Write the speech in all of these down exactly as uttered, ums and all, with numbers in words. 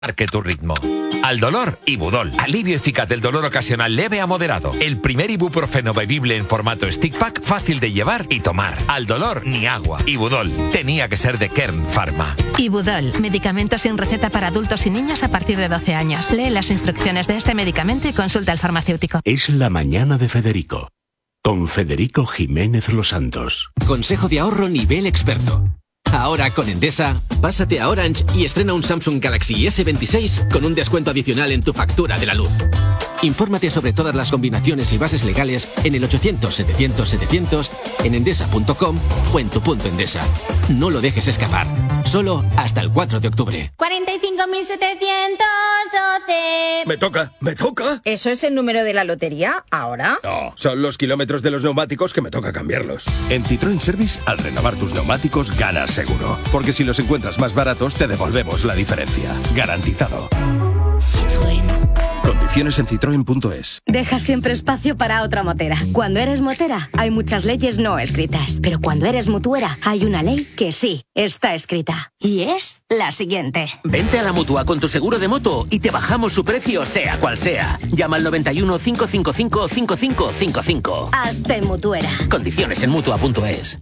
Marque tu ritmo. Al dolor, Ibudol. Alivio eficaz del dolor ocasional leve a moderado. El primer ibuprofeno bebible en formato stick pack, fácil de llevar y tomar. Al dolor, ni agua. Ibudol. Tenía que ser de Kern Pharma. Ibudol. Medicamento sin receta para adultos y niños a partir de doce años. Lee las instrucciones de este medicamento y consulta al farmacéutico. Es la mañana de Federico. Con Federico Jiménez Los Santos. Consejo de ahorro nivel experto. Ahora con Endesa, pásate a Orange y estrena un Samsung Galaxy ese veintiséis con un descuento adicional en tu factura de la luz. Infórmate sobre todas las combinaciones y bases legales en el ochocientos setecientos setecientos, en endesa punto com o en tu punto Endesa. No lo dejes escapar. Solo hasta el cuatro de octubre. cuarenta y cinco mil setecientos doce. Me toca, me toca. ¿Eso es el número de la lotería ahora? No, son los kilómetros de los neumáticos que me toca cambiarlos. En Citroën Service, al renovar tus neumáticos, ganas seguro. Porque si los encuentras más baratos, te devolvemos la diferencia. Garantizado. Citroën. Condiciones en citroen punto es. Deja siempre espacio para otra motera. Cuando eres motera, hay muchas leyes no escritas. Pero cuando eres mutuera, hay una ley que sí está escrita. Y es la siguiente. Vente a la Mutua con tu seguro de moto y te bajamos su precio, sea cual sea. Llama al noventa y uno, cinco cinco cinco, cinco cinco cinco cinco. Hazte mutuera. Condiciones en mutua punto es.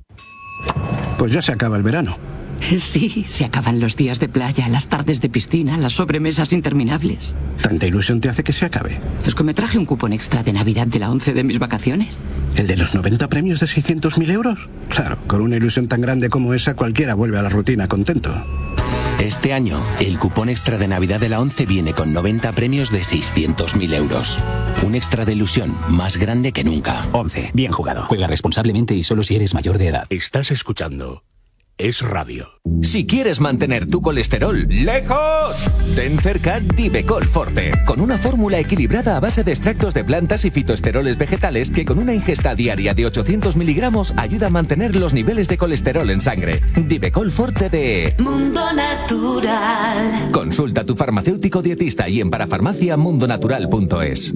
Pues ya se acaba el verano. Sí, se acaban los días de playa, las tardes de piscina, las sobremesas interminables. ¿Tanta ilusión te hace que se acabe? Es que me traje un cupón extra de Navidad de la once de mis vacaciones. ¿El de los noventa premios de seiscientos mil euros? Claro, con una ilusión tan grande como esa, cualquiera vuelve a la rutina contento. Este año, el cupón extra de Navidad de la once viene con noventa premios de seiscientos mil euros. Un extra de ilusión más grande que nunca. once. Bien jugado. Juega responsablemente y solo si eres mayor de edad. Estás escuchando Es Radio. Si quieres mantener tu colesterol lejos, ten cerca Divecol Forte, con una fórmula equilibrada a base de extractos de plantas y fitoesteroles vegetales que con una ingesta diaria de ochocientos miligramos ayuda a mantener los niveles de colesterol en sangre. Divecol Forte de Mundo Natural. Consulta a tu farmacéutico dietista y en parafarmacia mundonatural punto es.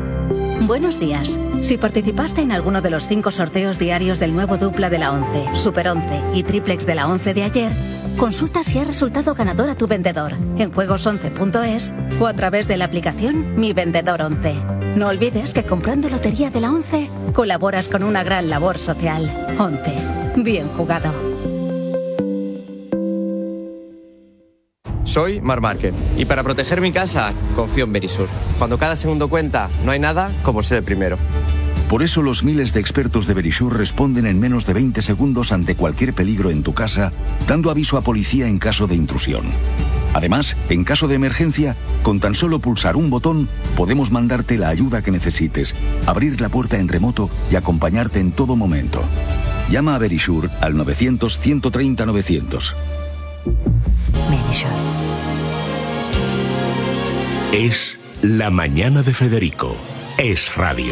Buenos días. Si participaste en alguno de los cinco sorteos diarios del nuevo dupla de la once, Super once y triplex de la once de ayer, consulta si ha resultado ganador a tu vendedor en juegos once punto es o a través de la aplicación Mi Vendedor once. No olvides que comprando lotería de la once colaboras con una gran labor social. once. Bien jugado. Soy Mar Márquez y para proteger mi casa confío en Verisur. Cuando cada segundo cuenta, no hay nada como ser el primero. Por eso los miles de expertos de Verisur responden en menos de veinte segundos ante cualquier peligro en tu casa, dando aviso a policía en caso de intrusión. Además, en caso de emergencia, con tan solo pulsar un botón, podemos mandarte la ayuda que necesites, abrir la puerta en remoto y acompañarte en todo momento. Llama a Verisur al novecientos, ciento treinta, novecientos. Verisur. Es la mañana de Federico. Es Radio.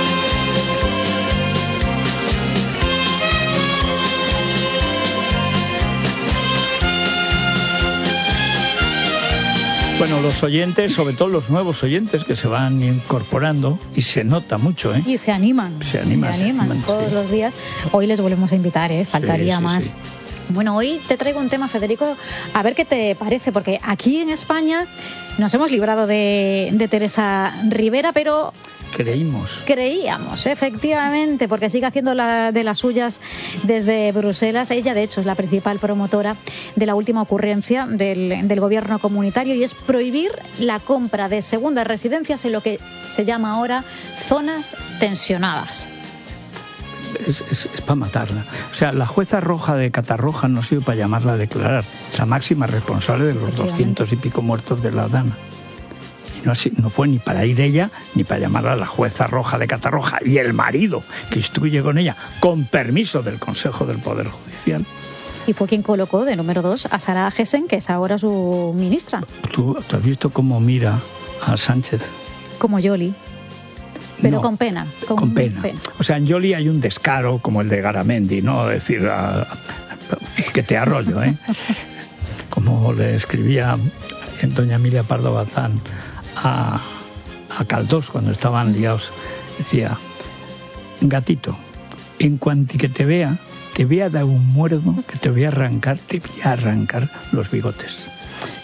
Bueno, los oyentes, sobre todo los nuevos oyentes que se van incorporando, y se nota mucho, ¿eh? Y se animan. Se animan. Se animan, se animan todos sí. los días. Hoy les volvemos a invitar, ¿eh? Faltaría sí, sí, más. Sí. Bueno, hoy te traigo un tema, Federico, a ver qué te parece, porque aquí en España nos hemos librado de, de Teresa Rivera, pero... Creímos. Creíamos, efectivamente, porque sigue haciendo la, de las suyas desde Bruselas. Ella, de hecho, es la principal promotora de la última ocurrencia del, del gobierno comunitario y es prohibir la compra de segundas residencias en lo que se llama ahora zonas tensionadas. Es, es, es para matarla. O sea, la jueza Roja de Catarroja no sirve para llamarla a declarar. La máxima responsable de los doscientos y pico muertos de la Dana. Y no, no fue ni para ir ella, ni para llamarla a la jueza Roja de Catarroja. Y el marido que instruye con ella, con permiso del Consejo del Poder Judicial. Y fue quien colocó de número dos a Sara Gessen, que es ahora su ministra. ¿Tú, tú has visto cómo mira a Sánchez? Como Yoli. Pero no, con pena. Con, con pena. pena. O sea, en Yoli hay un descaro como el de Garamendi, ¿no? Es decir, a, a, que te arroyo, ¿eh? Como le escribía doña Emilia Pardo Bazán a, a Caldós cuando estaban liados. Decía, gatito, en cuanto que te vea, te voy a dar un muerdo que te voy a arrancar, te voy a arrancar los bigotes. Y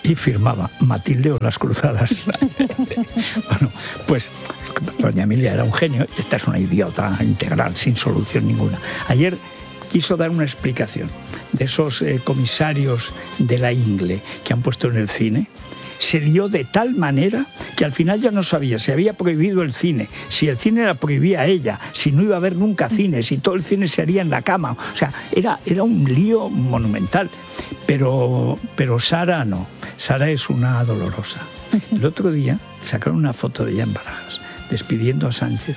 y firmaba Matilde o las Cruzadas. Bueno, pues doña Emilia era un genio y esta es una idiota integral, sin solución ninguna. Ayer quiso dar una explicación de esos eh, comisarios de la Ingle que han puesto en el cine. Se lió de tal manera que al final ya no sabía si había prohibido el cine, si el cine la prohibía a ella, si no iba a haber nunca cine, si todo el cine se haría en la cama. O sea, era, era un lío monumental. Pero, pero Sara no. Sara es una dolorosa. El otro día sacaron una foto de ella en Barajas, despidiendo a Sánchez.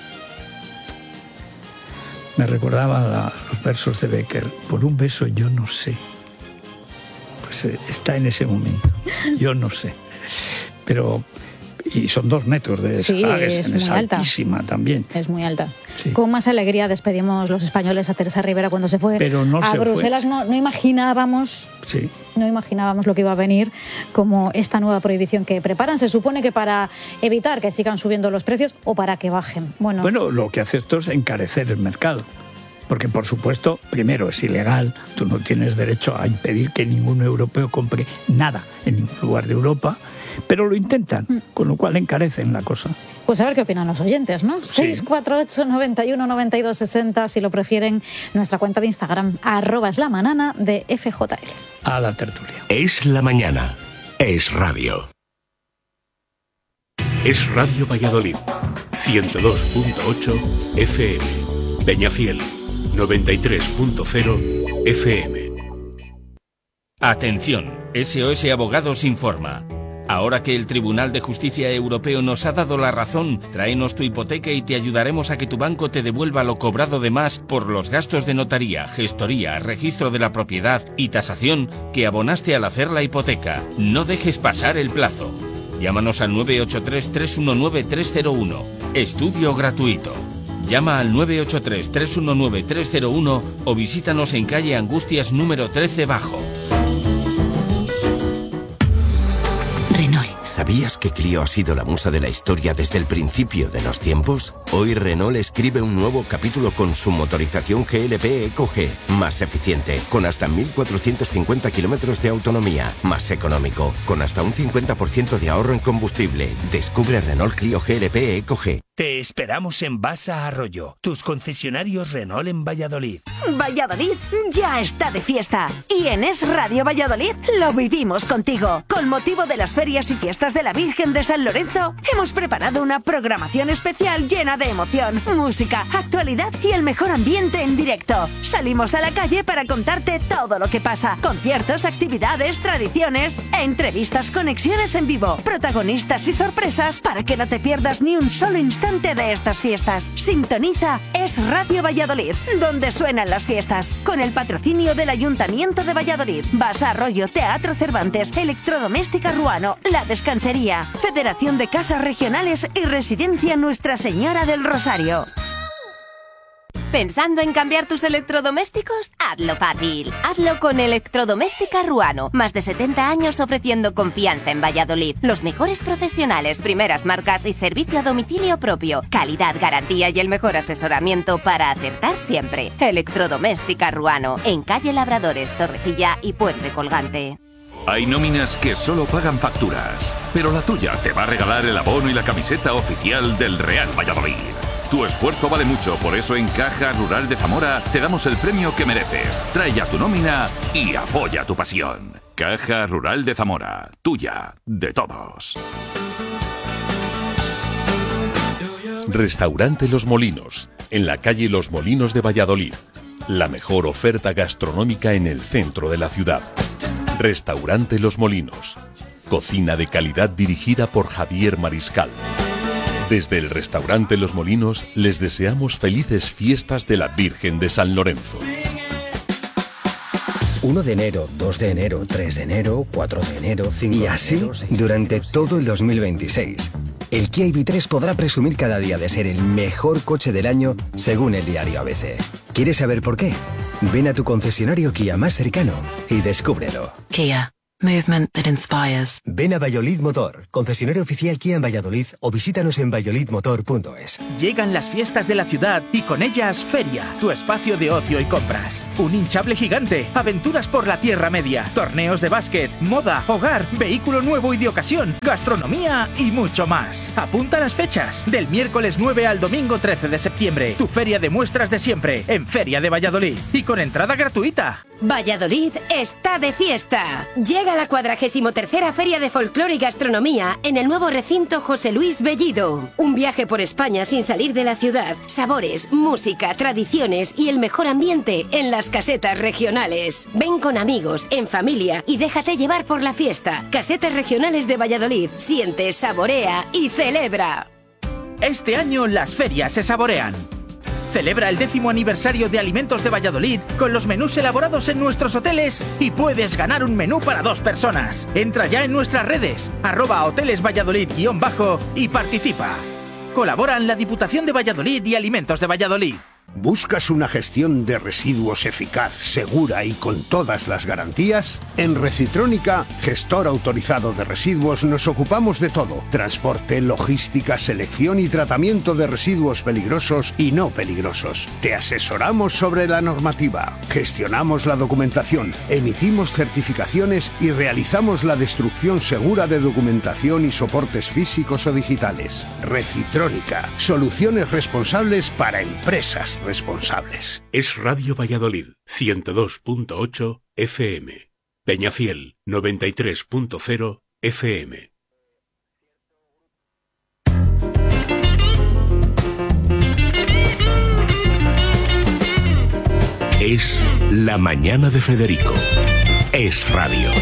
Me recordaba la, los versos de Becker. Por un beso yo no sé. Pues eh, está en ese momento. Yo no sé. Pero... Y son dos metros de sí, es, es, es muy altísima alta. También. Es muy alta. Sí. Con más alegría despedimos los españoles a Teresa Rivera cuando se fue Pero no a se Bruselas. Fue. No, no imaginábamos, sí. no imaginábamos lo que iba a venir como esta nueva prohibición que preparan. Se supone que para evitar que sigan subiendo los precios o para que bajen. Bueno, bueno, lo que hace esto es encarecer el mercado. Porque, por supuesto, primero es ilegal, tú no tienes derecho a impedir que ningún europeo compre nada en ningún lugar de Europa, pero lo intentan, con lo cual encarecen la cosa. Pues a ver qué opinan los oyentes, ¿no? Sí. seis cuatro ocho, noventa y uno, noventa y dos, sesenta, si lo prefieren, nuestra cuenta de Instagram, arroba es la manana de F J L. A la tertulia. Es la mañana. Es radio. Es Radio Valladolid. ciento dos punto ocho F M. Peñafiel. noventa y tres punto cero F M. Atención, S O S Abogados informa. Ahora que el Tribunal de Justicia Europeo nos ha dado la razón, tráenos tu hipoteca y te ayudaremos a que tu banco te devuelva lo cobrado de más por los gastos de notaría, gestoría, registro de la propiedad y tasación que abonaste al hacer la hipoteca. No dejes pasar el plazo. Llámanos al nueve ocho tres, tres uno nueve, tres cero uno. Estudio gratuito. Llama al nueve ocho tres, tres uno nueve, tres cero uno o visítanos en calle Angustias número trece Bajo. ¿Sabías que Clio ha sido la musa de la historia desde el principio de los tiempos? Hoy Renault escribe un nuevo capítulo con su motorización G L P Eco G, más eficiente, con hasta mil cuatrocientos cincuenta kilómetros de autonomía, más económico, con hasta un cincuenta por ciento de ahorro en combustible. Descubre Renault Clio G L P Eco G. Te esperamos en Basa Arroyo, tus concesionarios Renault en Valladolid. Valladolid ya está de fiesta y en Es Radio Valladolid lo vivimos contigo. Con motivo de las ferias y fiestas de la Virgen de San Lorenzo, hemos preparado una programación especial llena de emoción, música, actualidad y el mejor ambiente en directo. Salimos a la calle para contarte todo lo que pasa. Conciertos, actividades, tradiciones, entrevistas, conexiones en vivo, protagonistas y sorpresas para que no te pierdas ni un solo instante de estas fiestas. Sintoniza Es Radio Valladolid, donde suenan las fiestas, con el patrocinio del Ayuntamiento de Valladolid, Basa Arroyo, Teatro Cervantes, Electrodoméstica Ruano, La Descansería, Federación de Casas Regionales y Residencia Nuestra Señora del Rosario. ¿Pensando en cambiar tus electrodomésticos? Hazlo fácil. Hazlo con Electrodoméstica Ruano. Más de setenta años ofreciendo confianza en Valladolid. Los mejores profesionales, primeras marcas y servicio a domicilio propio. Calidad, garantía y el mejor asesoramiento para acertar siempre. Electrodoméstica Ruano. En calle Labradores, Torrecilla y Puente Colgante. Hay nóminas que solo pagan facturas, pero la tuya te va a regalar el abono y la camiseta oficial del Real Valladolid. Tu esfuerzo vale mucho, por eso en Caja Rural de Zamora te damos el premio que mereces. Trae ya tu nómina y apoya tu pasión. Caja Rural de Zamora, tuya, de todos. Restaurante Los Molinos, en la calle Los Molinos de Valladolid. La mejor oferta gastronómica en el centro de la ciudad. Restaurante Los Molinos. Cocina de calidad dirigida por Javier Mariscal. Desde el Restaurante Los Molinos les deseamos felices fiestas de la Virgen de San Lorenzo. uno de enero, dos de enero, tres de enero, cuatro de enero, cinco de enero... Y así durante todo el dos mil veintiséis. El Kia I V tres podrá presumir cada día de ser el mejor coche del año según el diario A B C. ¿Quieres saber por qué? Ven a tu concesionario Kia más cercano y descúbrelo. Kia. Movement that inspires. Ven a Valladolid Motor, concesionario oficial Kia en Valladolid, o visítanos en valladolid motor punto es. Llegan las fiestas de la ciudad y con ellas Feria, tu espacio de ocio y compras. Un hinchable gigante, aventuras por la Tierra Media, torneos de básquet, moda, hogar, vehículo nuevo y de ocasión, gastronomía y mucho más. Apunta las fechas, del miércoles nueve al domingo trece de septiembre. Tu feria de muestras de siempre, en Feria de Valladolid. Y con entrada gratuita. Valladolid está de fiesta. Llega la cuadragésimo tercera Feria de Folclore y Gastronomía en el nuevo recinto José Luis Bellido. Un viaje por España sin salir de la ciudad. Sabores, música, tradiciones y el mejor ambiente en las casetas regionales. Ven con amigos, en familia y déjate llevar por la fiesta. Casetas regionales de Valladolid. Siente, saborea y celebra. Este año las ferias se saborean. Celebra el décimo aniversario de Alimentos de Valladolid con los menús elaborados en nuestros hoteles y puedes ganar un menú para dos personas. Entra ya en nuestras redes, arroba hoteles Valladolid guión bajo y participa. Colaboran la Diputación de Valladolid y Alimentos de Valladolid. ¿Buscas una gestión de residuos eficaz, segura y con todas las garantías? En Recitrónica, gestor autorizado de residuos, nos ocupamos de todo. Transporte, logística, selección y tratamiento de residuos peligrosos y no peligrosos. Te asesoramos sobre la normativa, gestionamos la documentación, emitimos certificaciones y realizamos la destrucción segura de documentación y soportes físicos o digitales. Recitrónica, soluciones responsables para empresas responsables. Es Radio Valladolid, ciento dos punto ocho F M. Peñafiel, noventa y tres punto cero F M. Es La Mañana de Federico. Es Radio.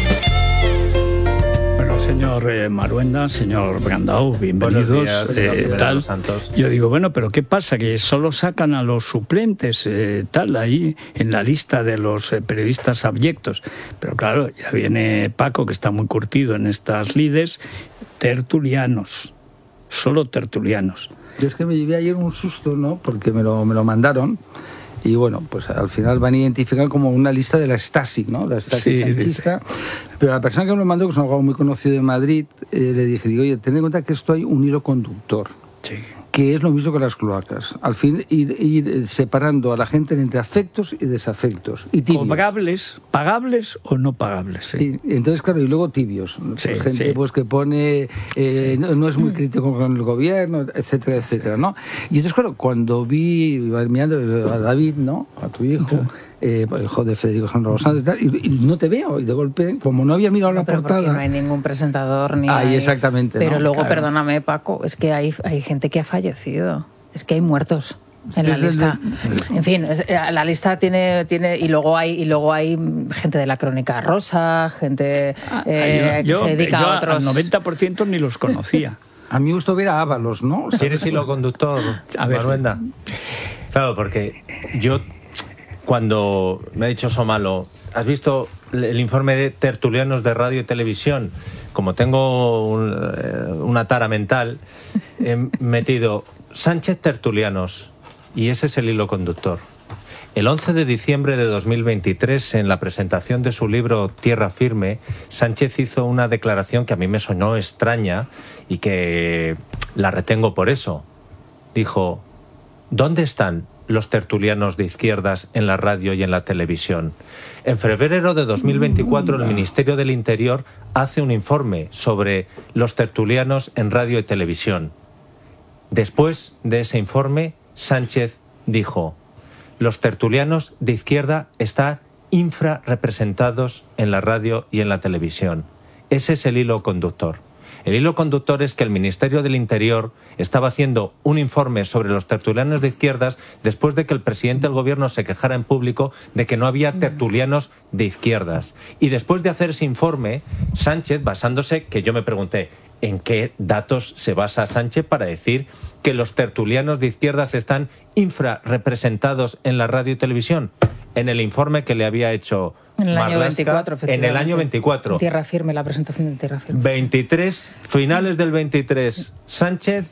Bueno, señor eh, Maruenda, señor Brandao, bienvenidos. Buenos días, señor eh, tal. Santos. Yo digo, bueno, pero ¿qué pasa? Que solo sacan a los suplentes, eh, tal, ahí en la lista de los eh, periodistas abyectos. Pero claro, ya viene Paco, que está muy curtido en estas lides, tertulianos, solo tertulianos. Yo es que me llevé ayer un susto, ¿no? Porque me lo, me lo mandaron. Y bueno, pues al final van a identificar como una lista de la Stasi, ¿no? La Stasi Sí, sanchista. Pero la persona que me lo mandó, que es un abogado muy conocido de Madrid, eh, le dije, digo, oye, ten en cuenta que esto hay un hilo conductor. Sí. Que es lo mismo que las cloacas. Al fin, ir, ir separando a la gente entre afectos y desafectos. Y tibios. ¿Pagables, pagables o no pagables? Sí. Sí, entonces, claro, y luego tibios. Pues Sí, gente sí. pues que pone, eh, Sí. no, no es muy crítico con el gobierno, etcétera, etcétera, ¿no? Y entonces, claro, cuando vi, iba mirando a David, ¿no? A tu hijo, eh, el hijo de Federico Juan Los Santos, y, tal, y, y no te veo, y de golpe, como no había mirado la Pero porque portada. no hay ningún presentador ni Ahí, hay- exactamente, Pero ¿no? luego, Claro. perdóname, Paco, es que hay, hay gente que ha fallecido. Es que hay muertos en la Es el lista. de- En fin, es- eh, la lista tiene tiene y luego hay y luego hay gente de la Crónica Rosa, gente eh, yo, que se dedica yo a otros. al noventa por ciento ni los conocía. A mí me gustó ver a Ábalos, ¿no? ¿Quieres hilo conductor, A ver. Maruenda? Claro, porque yo, cuando me ha dicho Somalo, ¿has visto el informe de tertulianos de radio y televisión? Como tengo un- eh, una tara mental, he metido Sánchez Tertulianos, y ese es el hilo conductor. El once de diciembre de dos mil veintitrés, en la presentación de su libro Tierra Firme, Sánchez hizo una declaración que a mí me sonó extraña y que la retengo por eso. Dijo, ¿dónde están los tertulianos de izquierdas en la radio y en la televisión? En febrero de dos mil veinticuatro, el Ministerio del Interior hace un informe sobre los tertulianos en radio y televisión. Después de ese informe, Sánchez dijo, los tertulianos de izquierda están infrarrepresentados en la radio y en la televisión. Ese es el hilo conductor. El hilo conductor es que el Ministerio del Interior estaba haciendo un informe sobre los tertulianos de izquierdas después de que el presidente del gobierno se quejara en público de que no había tertulianos de izquierdas. Y después de hacer ese informe, Sánchez, basándose, que yo me pregunté, ¿en qué datos se basa Sánchez para decir que los tertulianos de izquierdas están infrarrepresentados en la radio y televisión? En el informe que le había hecho En el año Marlaska, veinticuatro, en el efectivamente. año veinticuatro. Tierra Firme, la presentación de Tierra Firme. veintitrés, finales del veintitrés, Sánchez,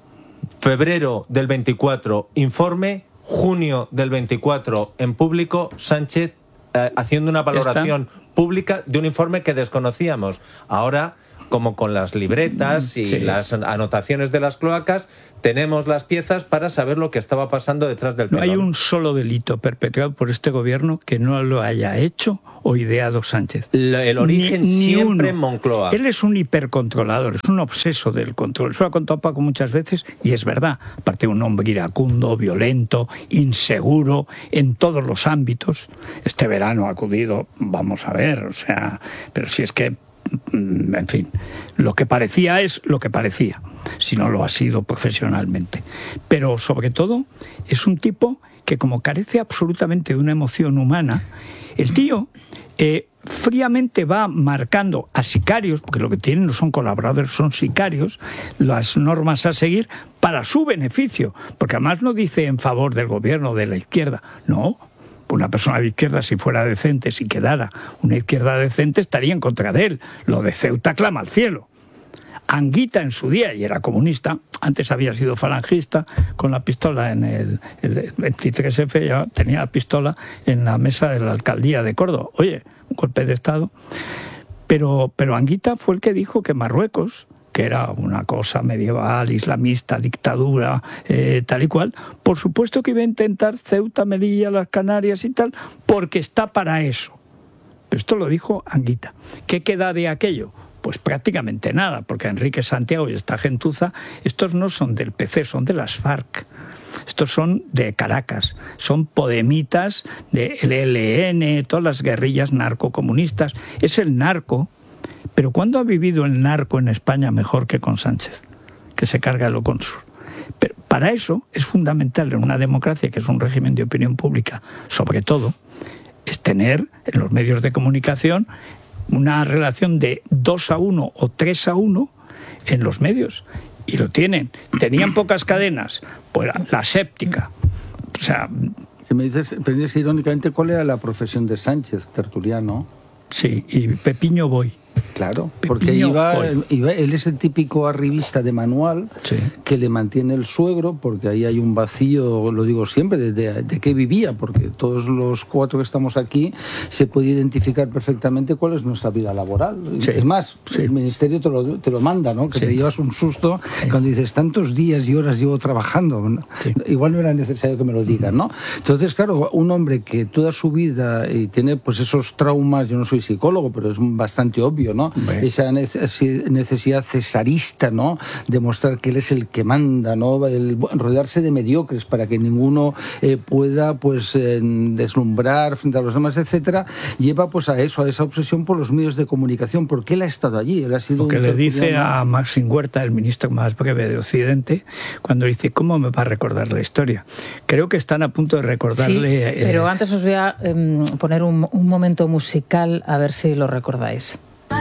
febrero del veinticuatro, informe, junio del veinticuatro, en público, Sánchez eh, haciendo una valoración pública de un informe que desconocíamos. Ahora, como con las libretas y Sí. las anotaciones de las cloacas, tenemos las piezas para saber lo que estaba pasando detrás del No telón. hay un solo delito perpetrado por este gobierno que no lo haya hecho o ideado Sánchez. La- el origen Ni- ni siempre uno. en Moncloa. Él es un hipercontrolador, es un obseso del control. Eso lo ha contado Paco muchas veces y es verdad. Aparte de un hombre iracundo, violento, inseguro en todos los ámbitos. Este verano ha acudido, vamos a ver, o sea, pero si es que, mm, en fin, lo que parecía es lo que parecía, si no lo ha sido profesionalmente. Pero sobre todo es un tipo que, como carece absolutamente de una emoción humana, el tío eh, fríamente va marcando a sicarios, porque lo que tienen no son colaboradores, son sicarios, las normas a seguir para su beneficio, porque además no dice en favor del gobierno de la izquierda, no. Una persona de izquierda, si fuera decente, si quedara una izquierda decente, estaría en contra de él. Lo de Ceuta clama al cielo. Anguita en su día, y era comunista, antes había sido falangista, con la pistola en el, el veintitrés efe, ya tenía la pistola en la mesa de la alcaldía de Córdoba. Oye, un golpe de Estado. Pero, pero Anguita fue el que dijo que Marruecos, que era una cosa medieval, islamista, dictadura, eh, tal y cual, por supuesto que iba a intentar Ceuta, Melilla, las Canarias y tal, porque está para eso. Pero esto lo dijo Anguita. ¿Qué queda de aquello? Pues prácticamente nada, porque Enrique Santiago y esta gentuza, estos no son del P C, son de las FARC. Estos son de Caracas, son podemitas del E L N, todas las guerrillas narcocomunistas. Es el narco. Pero ¿cuándo ha vivido el narco en España mejor que con Sánchez, que se carga el Oconsur? Pero para eso es fundamental en una democracia, que es un régimen de opinión pública, sobre todo, es tener en los medios de comunicación una relación de dos a uno o tres a uno en los medios. Y lo tienen. Tenían pocas cadenas, pues la, la séptica. O sea... Si me dices, me dices irónicamente, ¿cuál era la profesión de Sánchez, tertuliano? Sí, y Pepiño Boy. Claro, porque Pepiño iba, Boy. iba, él es el típico arribista de manual Sí. que le mantiene el suegro, porque ahí hay un vacío, lo digo siempre, de, de, de qué vivía, porque todos los cuatro que estamos aquí se puede identificar perfectamente cuál es nuestra vida laboral. Sí. Es más, Sí. el ministerio te lo, te lo manda, ¿no? Que Sí. te llevas un susto Sí. cuando dices tantos días y horas llevo trabajando. Sí. Igual no era necesario que me lo digan, ¿no? Entonces, claro, un hombre que toda su vida y tiene pues esos traumas, yo no soy psicólogo, pero es bastante obvio, ¿no? Hombre. Esa nece- necesidad cesarista, ¿no? Demostrar que él es el que manda, ¿no? El, bueno, rodearse de mediocres para que ninguno eh, pueda, pues, eh, deslumbrar frente a los demás, etcétera, lleva, pues, a eso, a esa obsesión por los medios de comunicación, porque él ha estado allí, él ha sido Lo que un le dice tertuliano. a Maxim Huerta, el ministro más breve de Occidente, cuando dice, ¿cómo me va a recordar la historia? Creo que están a punto de Sí, recordarle... eh, pero antes os voy a em, poner un, un momento musical, a ver si lo recordáis.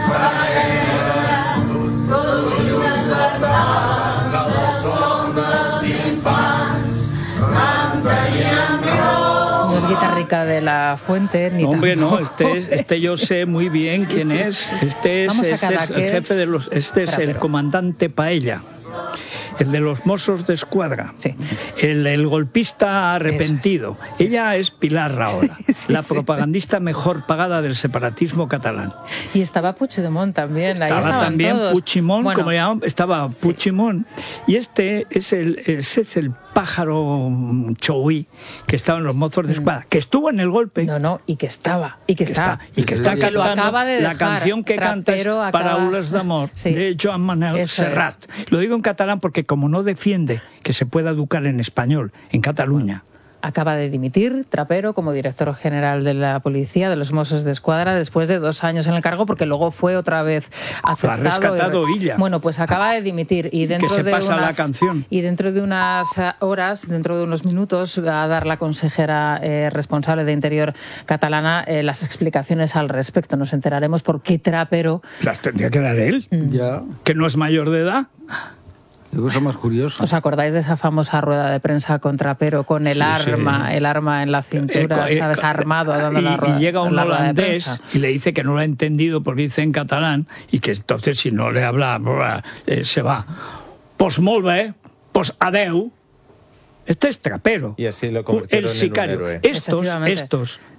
No es guitarrica de la Fuente, ni No, hombre, no, tampoco este, es, este yo sé muy bien quién es. Este es, Vamos a este es el Cadaqués. jefe de los... Este es Espera, el pero- comandante Paella. El de los Mossos de Escuadra, Sí. el, el golpista arrepentido. Eso es, Ella es Pilar Rahola, Sí, la sí. propagandista mejor pagada del separatismo catalán. Y estaba Puigdemont también. Ahí Estaba estaban también todos. Puigdemont, Bueno, como llamaban, estaba Puigdemont, y este es el, ese es el pájaro Chouí que estaba en los Mozos de Escuadra, que estuvo en el golpe. No, no, y que estaba, y que, que está. está, y que está lo cantando acaba de la dejar, canción que canta es Trapero acaba- Paraules d'amor Sí. de Joan Manuel Eso Serrat. Lo digo en catalán porque como no defiende que se pueda educar en español en Cataluña. Acaba de dimitir Trapero como director general de la policía de los Mossos de Escuadra después de dos años en el cargo, porque luego fue otra vez aceptado. rescatado y- Illa. Bueno, pues acaba de dimitir y dentro que se de pasa unas, la canción. y dentro de unas eh, horas, dentro de unos minutos, va a dar la consejera eh, responsable de Interior catalana eh, las explicaciones al respecto. Nos enteraremos por qué Trapero. Las tendría que dar él, Ya, que no es mayor de edad. qué cosa más curiosa. ¿Os acordáis de esa famosa rueda de prensa con Trapero con el Sí, arma, sí. el arma en la cintura, Eh, eh, sabes, eh, armado dando y, la rueda, y llega un la rueda de holandés prensa? y le dice que no lo ha entendido porque dice en catalán y que entonces si no le habla bla, eh, se va. Pues molt bé, pues adeu. Este es Trapero. Y así lo convirtieron el en un sicario. héroe. Estos, Efectivamente. estos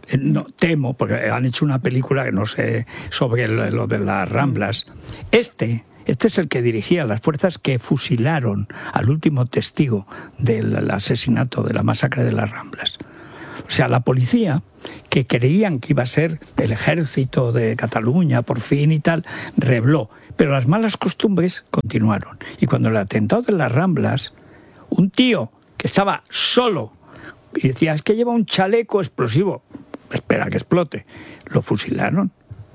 no, temo, porque han hecho una película que no sé sobre lo, lo de las Ramblas. Este, este es el que dirigía las fuerzas que fusilaron al último testigo del asesinato, de la masacre de las Ramblas. O sea, la policía, que creían que iba a ser el ejército de Cataluña por fin y tal, rebló. Pero las malas costumbres continuaron. Y cuando el atentado de las Ramblas, un tío que estaba solo y decía, es que lleva un chaleco explosivo, espera que explote, lo fusilaron.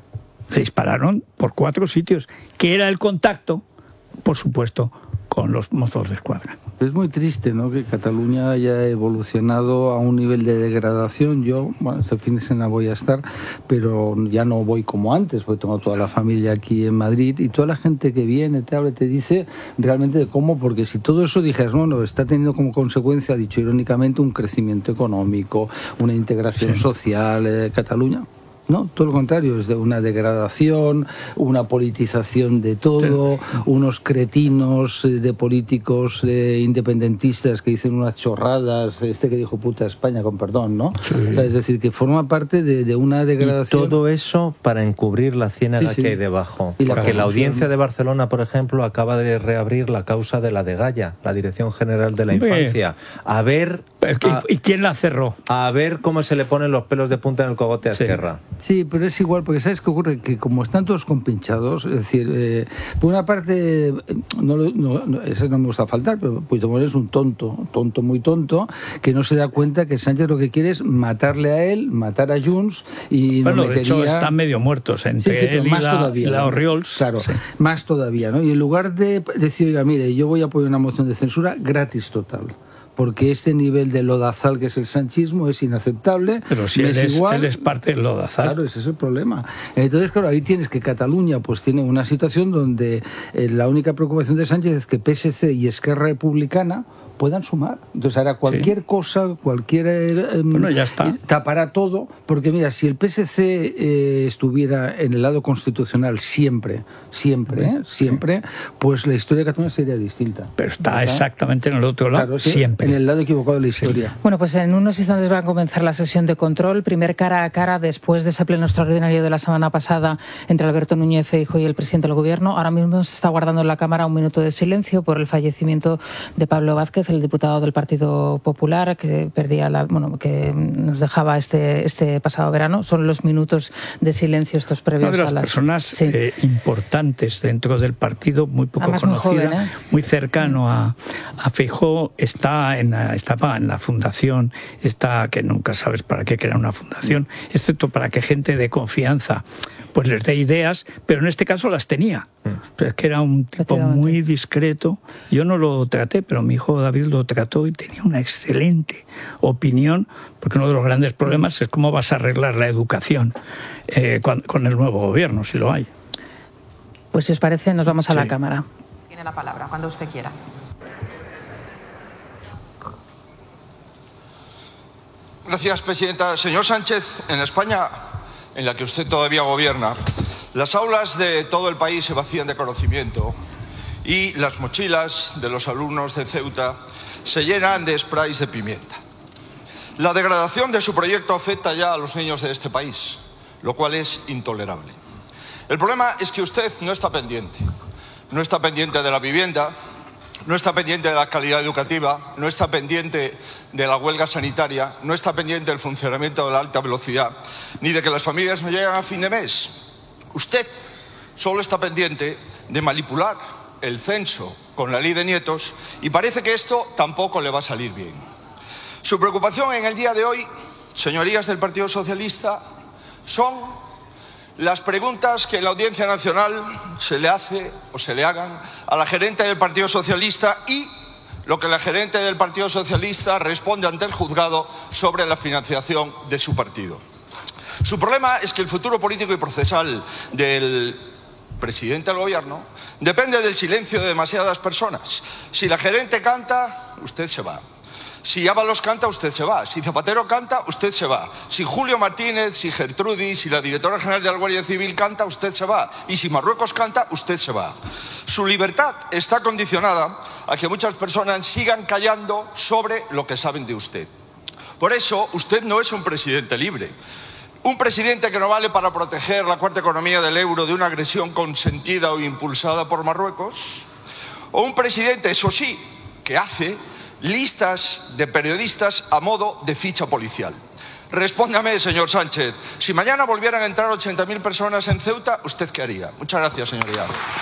Le dispararon por cuatro sitios, que era el contacto, por supuesto, con los mozos de escuadra. Es muy triste, ¿no?, que Cataluña haya evolucionado a un nivel de degradación. Yo, bueno, este fin de semana voy a estar, pero ya no voy como antes, porque tengo toda la familia aquí en Madrid, y toda la gente que viene, te habla, te dice realmente de cómo, porque si todo eso dijeras, no, no, está teniendo como consecuencia, dicho irónicamente, un crecimiento económico, una integración sí. social, eh, Cataluña. No, todo lo contrario, es de una degradación, una politización de todo, sí. unos cretinos de políticos eh, independentistas que dicen unas chorradas, este que dijo puta España, con perdón, ¿no? Sí. O sea, es decir, que forma parte de, de una degradación. Y todo eso para encubrir la ciénaga sí, sí. que hay debajo. Y Porque la, la Audiencia de Barcelona, por ejemplo, acaba de reabrir la causa de la Degalla, la Dirección General de la Infancia. A ver... A, ¿Y quién la cerró? A ver cómo se le ponen los pelos de punta en el cogote a sí. Esquerra. Sí, pero es igual, porque ¿sabes qué ocurre? Que como están todos compinchados, es decir, eh, por una parte, no, no, no, ese no me gusta faltar, pero Puigdemont es un tonto, tonto, muy tonto, que no se da cuenta que Sánchez lo que quiere es matarle a él, matar a Junts y bueno, no metería... de hecho están medio muertos entre sí, sí, él y más la, todavía, la ¿no? Orriols. Claro, sí. más todavía, ¿no? Y en lugar de decir, oiga, mire, yo voy a apoyar una moción de censura gratis total, porque este nivel de lodazal que es el sanchismo es inaceptable. Pero si él es, es igual, él es parte del lodazal. Claro, ese es el problema. Entonces, claro, ahí tienes que Cataluña pues tiene una situación donde eh, la única preocupación de Sánchez es que P S C y Esquerra Republicana puedan sumar. Entonces ahora cualquier sí. cosa, cualquier eh, bueno, ya está. tapará todo, porque mira, si el P S C eh, estuviera en el lado constitucional siempre, siempre, ¿eh? siempre, sí. pues la historia de Cataluña sería distinta. Pero está ¿verdad? Exactamente en el otro lado, claro, sí, siempre. En el lado equivocado de la historia. Sí. Bueno, pues en unos instantes va a comenzar la sesión de control, primer cara a cara después de ese pleno extraordinario de la semana pasada entre Alberto Núñez Feijóo y el presidente del Gobierno. Ahora mismo se está guardando en la Cámara un minuto de silencio por el fallecimiento de Pablo Vázquez, el diputado del Partido Popular, que perdía la, bueno, que nos dejaba este este pasado verano. Son los minutos de silencio estos previos Una de las a las personas sí. eh, importantes dentro del partido, muy poco Además, conocida, muy, joven, ¿eh? muy cercano a, a Feijóo, está en la, estaba en la fundación, está que nunca sabes para qué crea una fundación, excepto para que gente de confianza pues les dé ideas, pero en este caso las tenía. Pero es que era un tipo muy discreto. Yo no lo traté, pero mi hijo David lo trató y tenía una excelente opinión, porque uno de los grandes problemas es cómo vas a arreglar la educación eh, con, con el nuevo gobierno, si lo hay. Pues si os parece, nos vamos a sí. la Cámara. Tiene la palabra, cuando usted quiera. Gracias, presidenta. Señor Sánchez, en España, en la que usted todavía gobierna, las aulas de todo el país se vacían de conocimiento y las mochilas de los alumnos de Ceuta se llenan de sprays de pimienta. La degradación de su proyecto afecta ya a los niños de este país, lo cual es intolerable. El problema es que usted no está pendiente. No está pendiente de la vivienda, no está pendiente de la calidad educativa, no está pendiente de la huelga sanitaria, no está pendiente del funcionamiento de la alta velocidad, ni de que las familias no llegan a fin de mes. Usted solo está pendiente de manipular el censo con la ley de nietos y parece que esto tampoco le va a salir bien. Su preocupación en el día de hoy, señorías del Partido Socialista, son las preguntas que en la Audiencia Nacional se le hace o se le hagan a la gerente del Partido Socialista y lo que la gerente del Partido Socialista responde ante el juzgado sobre la financiación de su partido. Su problema es que el futuro político y procesal del presidente del gobierno depende del silencio de demasiadas personas. Si la gerente canta, usted se va. Si Ábalos canta, usted se va. Si Zapatero canta, usted se va. Si Julio Martínez, si Gertrudis, si la directora general de la Guardia Civil canta, usted se va. Y si Marruecos canta, usted se va. Su libertad está condicionada a que muchas personas sigan callando sobre lo que saben de usted. Por eso, usted no es un presidente libre. Un presidente que no vale para proteger la cuarta economía del euro de una agresión consentida o impulsada por Marruecos. O un presidente, eso sí, que hace listas de periodistas a modo de ficha policial. Respóndame, señor Sánchez, si mañana volvieran a entrar ochenta mil personas en Ceuta, ¿usted qué haría? Muchas gracias, señoría.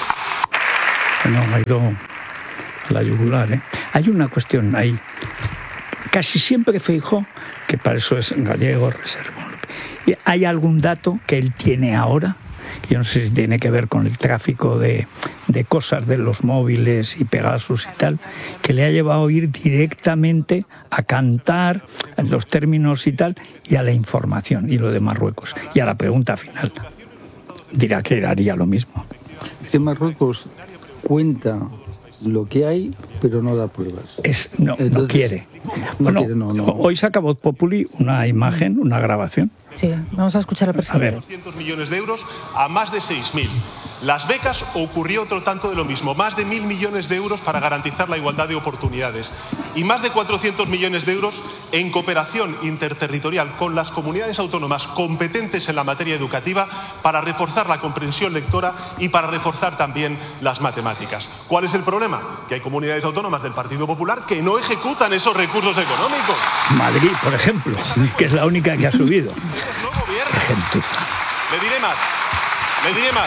No, me ha ido a la yugular, ¿eh? Hay una cuestión ahí. Casi siempre Feijóo, que para eso es gallego, reservón. ¿Hay algún dato que él tiene ahora? Yo no sé si tiene que ver con el tráfico de, de cosas de los móviles y Pegasus y tal, que le ha llevado a ir directamente a cantar en los términos y tal, y a la información, y lo de Marruecos. Y a la pregunta final. Dirá que haría lo mismo. Es que Marruecos cuenta lo que hay, pero no da pruebas. Es, no, Entonces, no quiere. No bueno, quiere no, no. Hoy saca Voz Populi una imagen, una grabación. Sí, vamos a escuchar al presidente. A ver. doscientos millones de euros a más de seis mil. Las becas ocurrió otro tanto de lo mismo, más de mil millones de euros para garantizar la igualdad de oportunidades y más de cuatrocientos millones de euros en cooperación interterritorial con las comunidades autónomas competentes en la materia educativa para reforzar la comprensión lectora y para reforzar también las matemáticas. ¿Cuál es el problema? Que hay comunidades autónomas del Partido Popular que no ejecutan esos recursos económicos. Madrid, por ejemplo, que es la única que ha subido. Qué gentuza. Le diré más, le diré más.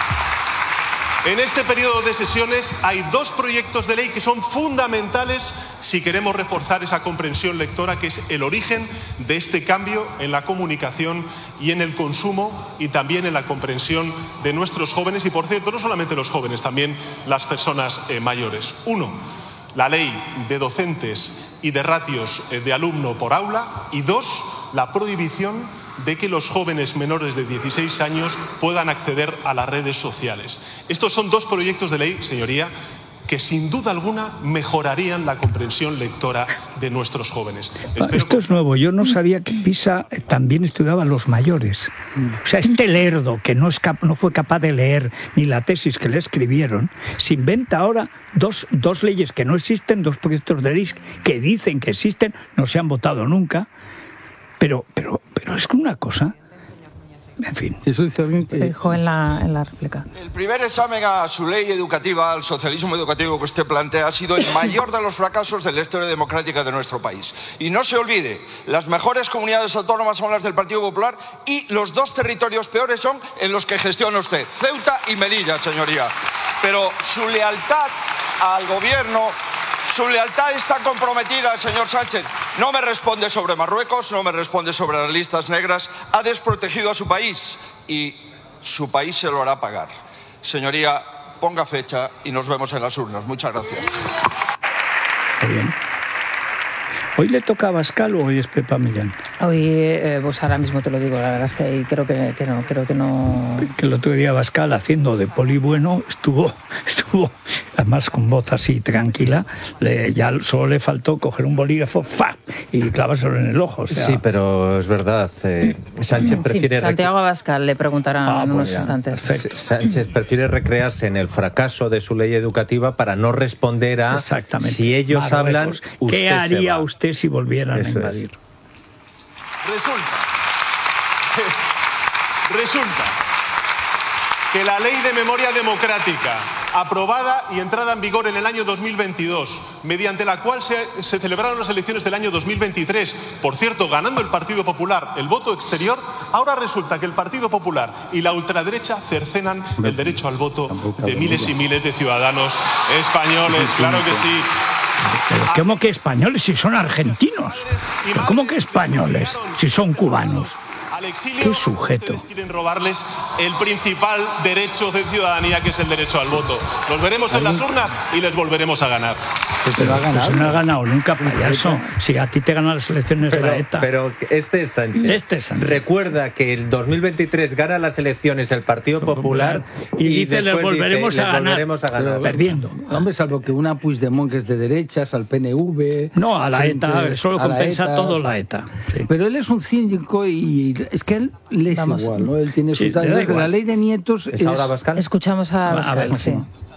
En este periodo de sesiones hay dos proyectos de ley que son fundamentales si queremos reforzar esa comprensión lectora, que es el origen de este cambio en la comunicación y en el consumo y también en la comprensión de nuestros jóvenes y, por cierto, no solamente los jóvenes, también las personas eh, mayores. Uno, la ley de docentes y de ratios eh, de alumno por aula, y dos, la prohibición de que los jóvenes menores de dieciséis años puedan acceder a las redes sociales. Estos son dos proyectos de ley, señoría, que sin duda alguna mejorarían la comprensión lectora de nuestros jóvenes. Espero Esto es nuevo. Yo no sabía que Pisa también estudiaba a los mayores. O sea, este lerdo que no, es cap no fue capaz de leer ni la tesis que le escribieron, se inventa ahora dos, dos leyes que no existen, dos proyectos de ley que dicen que existen, no se han votado nunca. Pero, pero, pero es que una cosa, en fin. Dijo en la, en la réplica. El primer examen a su ley educativa, al socialismo educativo que usted plantea, ha sido el mayor de los fracasos de la historia democrática de nuestro país. Y no se olvide, las mejores comunidades autónomas son las del Partido Popular y los dos territorios peores son en los que gestiona usted, Ceuta y Melilla, señoría. Pero su lealtad al gobierno... Su lealtad está comprometida, señor Sánchez. No me responde sobre Marruecos, no me responde sobre las listas negras. Ha desprotegido a su país y su país se lo hará pagar. Señoría, ponga fecha y nos vemos en las urnas. Muchas gracias. Muy bien. ¿Hoy le toca a Abascal o hoy es Pepa Millán? Hoy, eh, pues ahora mismo te lo digo, la verdad es que creo que, que no, creo que no... Que el otro día Abascal, haciendo de poli bueno, estuvo, estuvo además con voz así tranquila, le, ya solo le faltó coger un bolígrafo, ¡fa!, y clavárselo en el ojo. O sea... Sí, pero es verdad, eh, Sánchez prefiere... Sí, Santiago Abascal le preguntará ah, en unos pues instantes. Perfecto. Sánchez prefiere recrearse en el fracaso de su ley educativa para no responder a si ellos Marruecos. hablan, usted ¿Qué haría se usted si volvieran Eso a invadir? Es. Resulta, resulta que la Ley de Memoria Democrática, aprobada y entrada en vigor en el año dos mil veintidós, mediante la cual se, se celebraron las elecciones del año dos mil veintitrés, por cierto, ganando el Partido Popular el voto exterior, ahora resulta que el Partido Popular y la ultraderecha cercenan el derecho al voto de miles y miles de ciudadanos españoles. Claro que sí. Pero ¿cómo que españoles si son argentinos? ¿Pero cómo que españoles si son cubanos? ¿Qué sujeto? Quieren robarles el principal derecho de ciudadanía, que es el derecho al voto. Los veremos en las urnas y les volveremos a ganar. Pero, pues no ha ganado nunca, payaso. Si a ti te ganan las elecciones pero, la ETA. Pero este es Sánchez. Este es Sánchez. Recuerda que el dos mil veintitrés gana las elecciones el Partido Popular y, y dice les volveremos, dice, a, ganar, volveremos a ganar. Pero, perdiendo. Hombre, salvo que una Puigdemont que es de derechas, al P N V... No, a la ETA, solo compensa ETA, todo la ETA. Sí. Pero él es un cínico y es que él le es igual, ¿no? Él tiene su... Sí, la ley de nietos ¿Es, es ahora Abascal? Escuchamos a Abascal, a ver, sí.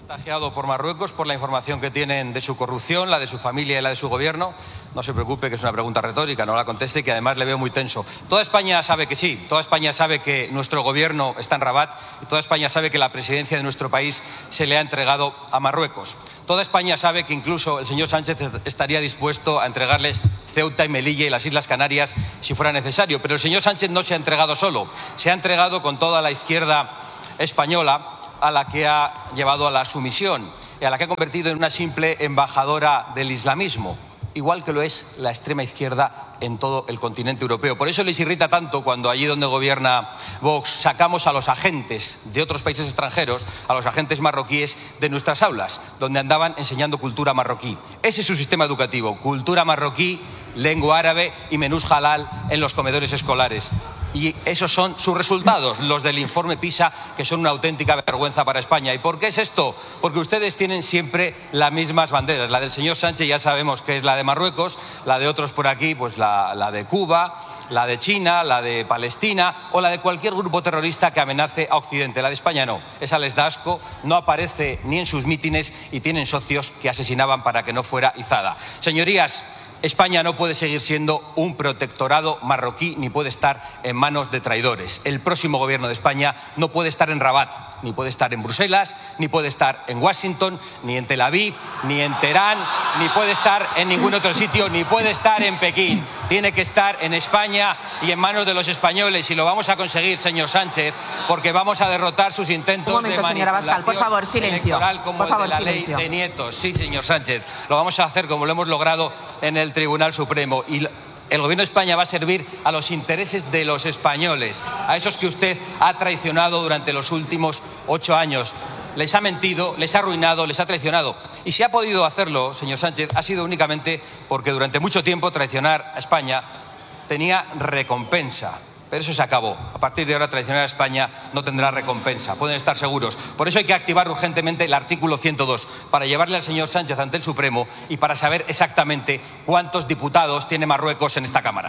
Chantajeado por Marruecos por la información que tienen de su corrupción, la de su familia y la de su gobierno. No se preocupe, que es una pregunta retórica, no la conteste, que además le veo muy tenso. Toda España sabe que sí, toda España sabe que nuestro gobierno está en Rabat y toda España sabe que la presidencia de nuestro país se le ha entregado a Marruecos. Toda España sabe que incluso el señor Sánchez estaría dispuesto a entregarles Ceuta y Melilla y las Islas Canarias si fuera necesario. Pero el señor Sánchez no se ha entregado solo, se ha entregado con toda la izquierda española, a la que ha llevado a la sumisión y a la que ha convertido en una simple embajadora del islamismo, igual que lo es la extrema izquierda en todo el continente europeo. Por eso les irrita tanto cuando allí donde gobierna Vox sacamos a los agentes de otros países extranjeros, a los agentes marroquíes de nuestras aulas, donde andaban enseñando cultura marroquí. Ese es su sistema educativo, cultura marroquí, lengua árabe y menús halal en los comedores escolares. Y esos son sus resultados, los del informe PISA, que son una auténtica vergüenza para España. ¿Y por qué es esto? Porque ustedes tienen siempre las mismas banderas. La del señor Sánchez ya sabemos que es la de Marruecos, la de otros por aquí, pues la, la de Cuba, la de China, la de Palestina o la de cualquier grupo terrorista que amenace a Occidente. La de España no, esa les da asco, no aparece ni en sus mítines y tienen socios que asesinaban para que no fuera izada. Señorías, España no puede seguir siendo un protectorado marroquí ni puede estar en manos de traidores. El próximo gobierno de España no puede estar en Rabat, ni puede estar en Bruselas, ni puede estar en Washington, ni en Tel Aviv, ni en Teherán, ni puede estar en ningún otro sitio, ni puede estar en Pekín. Tiene que estar en España y en manos de los españoles, y lo vamos a conseguir, señor Sánchez, porque vamos a derrotar sus intentos Un momento, de señora manipulación Bascal, por favor, silencio. electoral como Por favor, el de la silencio. ley de Nietos. Sí, señor Sánchez, lo vamos a hacer como lo hemos logrado en el Tribunal Supremo. Y el gobierno de España va a servir a los intereses de los españoles, a esos que usted ha traicionado durante los últimos ocho años. Les ha mentido, les ha arruinado, les ha traicionado. Y si ha podido hacerlo, señor Sánchez, ha sido únicamente porque durante mucho tiempo traicionar a España tenía recompensa. Pero eso se acabó. A partir de ahora, traicionar a España no tendrá recompensa. Pueden estar seguros. Por eso hay que activar urgentemente el artículo ciento dos para llevarle al señor Sánchez ante el Supremo y para saber exactamente cuántos diputados tiene Marruecos en esta Cámara.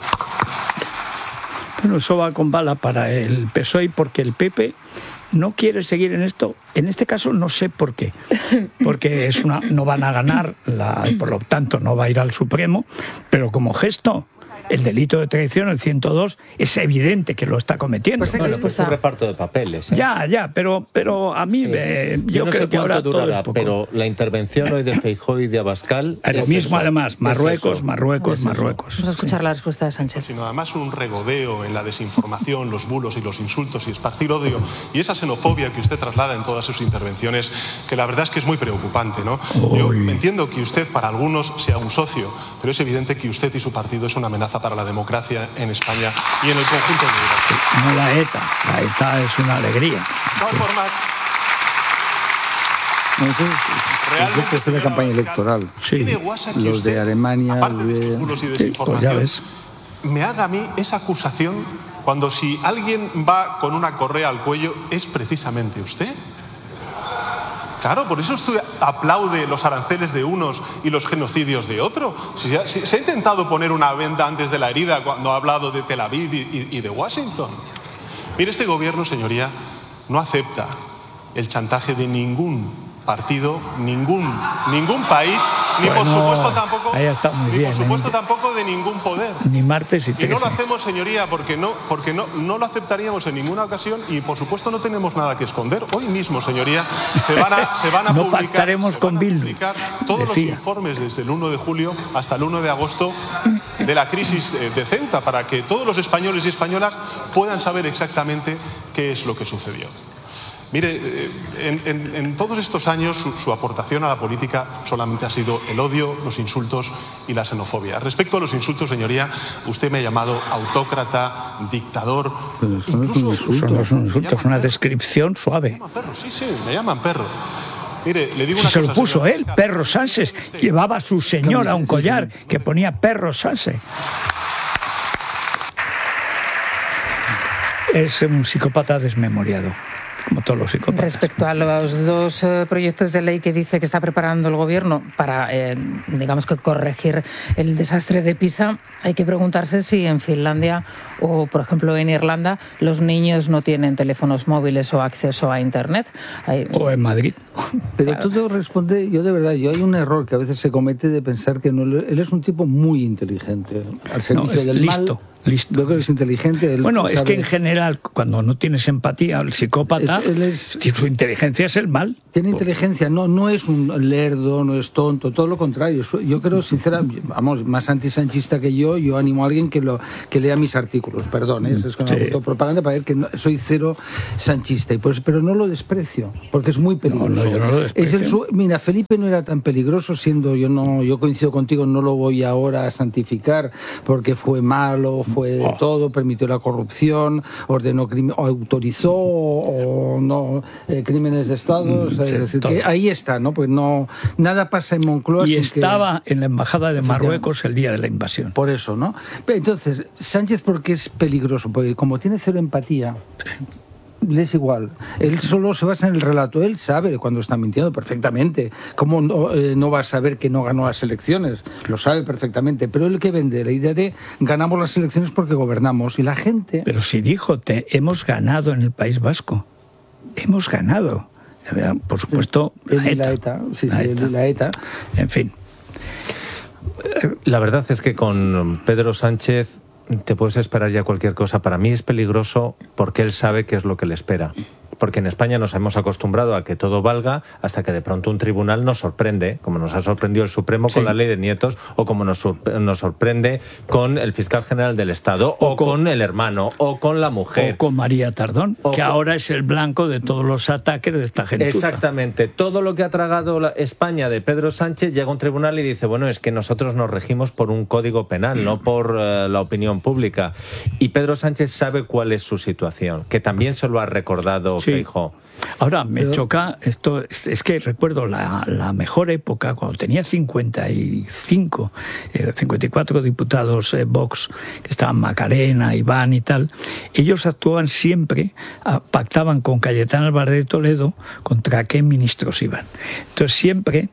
Bueno, eso va con bala para el P S O E porque el P P no quiere seguir en esto. En este caso no sé por qué. Porque es una, no van a ganar, la, por lo tanto no va a ir al Supremo, pero como gesto, el delito de traición, el ciento dos, es evidente que lo está cometiendo. Pues bueno, pues un reparto de papeles. ¿eh? Ya, ya, pero, pero a mí Sí. eh, yo, Yo no creo sé que ahora cuánto todo durará, es poco. pero la intervención hoy de Feijóo y de Abascal Lo es mismo eso, además, es Marruecos, eso. Marruecos, Es eso. Marruecos. Vamos a escuchar la respuesta de Sánchez. Sino además un regodeo en la desinformación, los bulos y los insultos y esparcir odio y esa xenofobia que usted traslada en todas sus intervenciones, que la verdad es que es muy preocupante, ¿no? Yo entiendo que usted para algunos sea un socio, pero es evidente que usted y su partido es una amenaza para la democracia en España y en el conjunto de Europa. No la ETA, la ETA es una alegría. De todas formas, No, eso es, eso es una campaña electoral. Sí. Los de Alemania, de... bulos y Sí, pues desinformación, ya ves. me haga a mí esa acusación cuando si alguien va con una correa al cuello es precisamente usted. Claro, por eso usted aplaude los aranceles de unos y los genocidios de otros. Si ya- si- se ha intentado poner una venda antes de la herida cuando ha hablado de Tel Aviv y, y- y de Washington. Mire, este gobierno, señoría, no acepta el chantaje de ningún partido, ningún, ningún país, ni por Bueno, supuesto tampoco, ahí está muy ni bien, por ¿eh? supuesto tampoco de ningún poder. Ni martes y Y trece. no lo hacemos, señoría, porque no, porque no, no lo aceptaríamos en ninguna ocasión y, por supuesto, no tenemos nada que esconder. Hoy mismo, señoría, se van a, se van a No publicar, pactaremos se con van a Bildu, publicar todos decía. los informes desde el uno de julio hasta el uno de agosto de la crisis eh, de Ceuta para que todos los españoles y españolas puedan saber exactamente qué es lo que sucedió. Mire, eh, en, en- en todos estos años su, su aportación a la política solamente ha sido el odio, los insultos y la xenofobia. Respecto a los insultos, señoría, usted me ha llamado autócrata, dictador. Pero eso no es un insulto. Son los insultos, una descripción suave. Perro, sí, sí, me llaman perro. Mire, le digo Si una se lo cosa, puso señor él, Perro Sánchez. Llevaba a su señora un collar que ponía Perro Sánchez. Es un psicópata desmemoriado. como todos los psicópatas. Respecto a los dos eh, proyectos de ley que dice que está preparando el Gobierno para, eh, digamos que corregir el desastre de Pisa, hay que preguntarse si en Finlandia o, por ejemplo, en Irlanda los niños no tienen teléfonos móviles o acceso a Internet. Hay... O en Madrid. Pero claro. Todo responde, yo de verdad, yo hay un error que a veces se comete de pensar que no, él es un tipo muy inteligente, al servicio no, del listo. mal. Listo. Yo creo que es inteligente. Él bueno, sabe... es que en general, cuando no tienes empatía, el psicópata, es, es... su inteligencia es el mal. Tiene inteligencia, no, no es un lerdo, no es tonto, todo lo contrario. Yo creo, sinceramente, vamos, más antisanchista que yo, yo animo a alguien que lo que lea mis artículos, perdón, ¿eh? Eso es con sí. autopropaganda para ver que no, soy cero sanchista, y pues, pero no lo desprecio, porque es muy peligroso. No, no, yo no lo desprecio. Es el, mira, Felipe no era tan peligroso, siendo yo no, yo coincido contigo, no lo voy ahora a santificar, porque fue malo, fue oh. todo, permitió la corrupción, ordenó, autorizó o no eh, crímenes de Estado. Mm. Es decir, que ahí está, ¿no? Pues no, nada pasa en Moncloa. Y estaba que... en la embajada de Marruecos el día de la invasión. Por eso, ¿no? Entonces, Sánchez, ¿por qué es peligroso? Porque como tiene cero empatía, sí. le es igual. Él solo se basa en el relato. Él sabe cuando está mintiendo perfectamente. ¿Cómo no, eh, no va a saber que no ganó las elecciones? Lo sabe perfectamente. Pero él que vende la idea de ganamos las elecciones porque gobernamos. Y la gente... Pero si dijo, te, hemos ganado en el País Vasco. Hemos ganado. Por supuesto, sí, la, ETA, la ETA. Sí, la sí, ETA. la ETA. En fin. La verdad es que con Pedro Sánchez te puedes esperar ya cualquier cosa. Para mí es peligroso porque él sabe qué es lo que le espera. Porque en España nos hemos acostumbrado a que todo valga hasta que de pronto un tribunal nos sorprende, como nos ha sorprendido el Supremo sí. con la ley de nietos, o como nos, nos sorprende con el fiscal general del Estado, o, o con, con el hermano, o con la mujer. O con María Tardón, o que con... ahora es el blanco de todos los ataques de esta gente. Exactamente. Todo lo que ha tragado la España de Pedro Sánchez llega a un tribunal y dice, bueno, es que nosotros nos regimos por un código penal, mm. no por uh, la opinión pública. Y Pedro Sánchez sabe cuál es su situación, que también se lo ha recordado sí. Feijóo. Ahora, me Pero... choca esto, es, es que recuerdo la, la mejor época, cuando tenía cincuenta y cinco, eh, cincuenta y cuatro diputados eh, Vox, que estaban Macarena, Iván y tal, ellos actuaban siempre, a, pactaban con Cayetano Álvarez de Toledo contra qué ministros iban. Entonces siempre...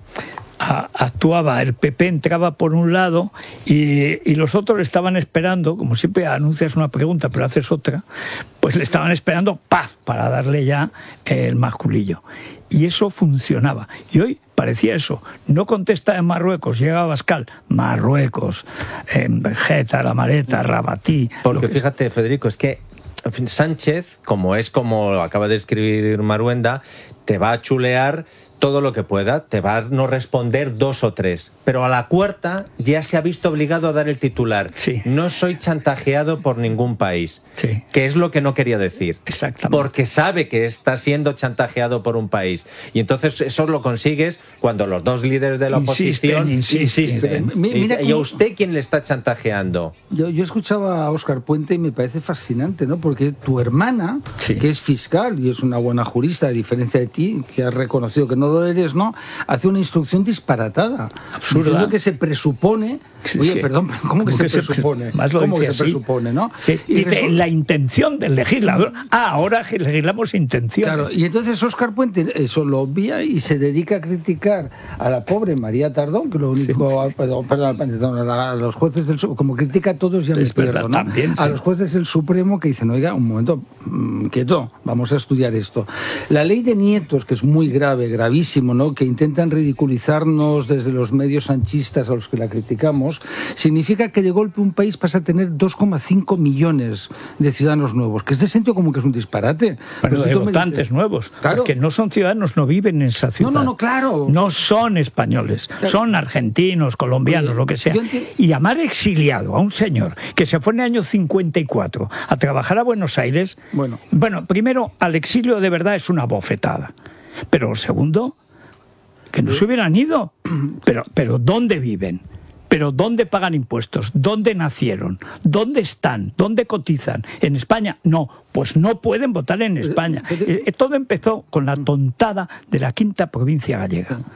actuaba, el P P entraba por un lado y, y los otros le estaban esperando, como siempre anuncias una pregunta pero haces otra, pues le estaban esperando ¡paf! Para darle ya el masculillo. Y eso funcionaba. Y hoy parecía eso. No contesta en Marruecos, llega a Abascal, Marruecos, en Geta, La Mareta, Rabatí. Porque fíjate, Federico, es que Sánchez, como es como acaba de escribir Maruenda, te va a chulear todo lo que pueda, te va a no responder dos o tres, pero a la cuarta ya se ha visto obligado a dar el titular. Sí. No soy chantajeado por ningún país, sí. que es lo que no quería decir. Exactamente. Porque sabe que está siendo chantajeado por un país. Y entonces eso lo consigues cuando los dos líderes de la oposición insisten. insisten. insisten. Mira ¿Y a usted quién le está chantajeando? Yo, yo escuchaba a Óscar Puente y me parece fascinante, ¿no? Porque tu hermana, sí. que es fiscal y es una buena jurista, a diferencia de ti, que has reconocido que no lo eres, ¿no? Hace una instrucción disparatada. Absurda. Diciendo que se presupone... Es Oye, que, perdón, ¿cómo que, ¿cómo se, que se presupone? Más lo ¿Cómo que se así? presupone, no? Sí. Y dice, resulta... la intención del legislador. Ah, ahora legislamos intenciones. Claro, y entonces Óscar Puente eso lo obvia y se dedica a criticar a la pobre María Tardón, que lo único... Sí. Perdón, perdón, perdón, a los jueces del Supremo, como critica a todos ya me es pierdo, verdad, ¿no? También, sí. A los jueces del Supremo que dicen, oiga, un momento, mmm, quieto, vamos a estudiar esto. La ley de nietos, que es muy grave, gravísimo, ¿no? Que intentan ridiculizarnos desde los medios sanchistas a los que la criticamos, significa que de golpe un país pasa a tener dos coma cinco millones de ciudadanos nuevos, que es de sentido como que es un disparate. Pero, Pero si de votantes dices, nuevos, claro. Porque no son ciudadanos, no viven en esa ciudad. No, no, no, claro. No son españoles, claro. Son argentinos, colombianos, Oye, lo que sea. Y llamar exiliado a un señor que se fue en el año cincuenta y cuatro a trabajar a Buenos Aires, bueno, bueno primero, al exilio de verdad es una bofetada. Pero segundo, que no se hubieran ido. Pero, pero ¿dónde viven? Pero ¿dónde pagan impuestos? ¿Dónde nacieron? ¿Dónde están? ¿Dónde cotizan? ¿En España? No, pues no pueden votar en España. Eh, todo empezó con la tontada de la quinta provincia gallega,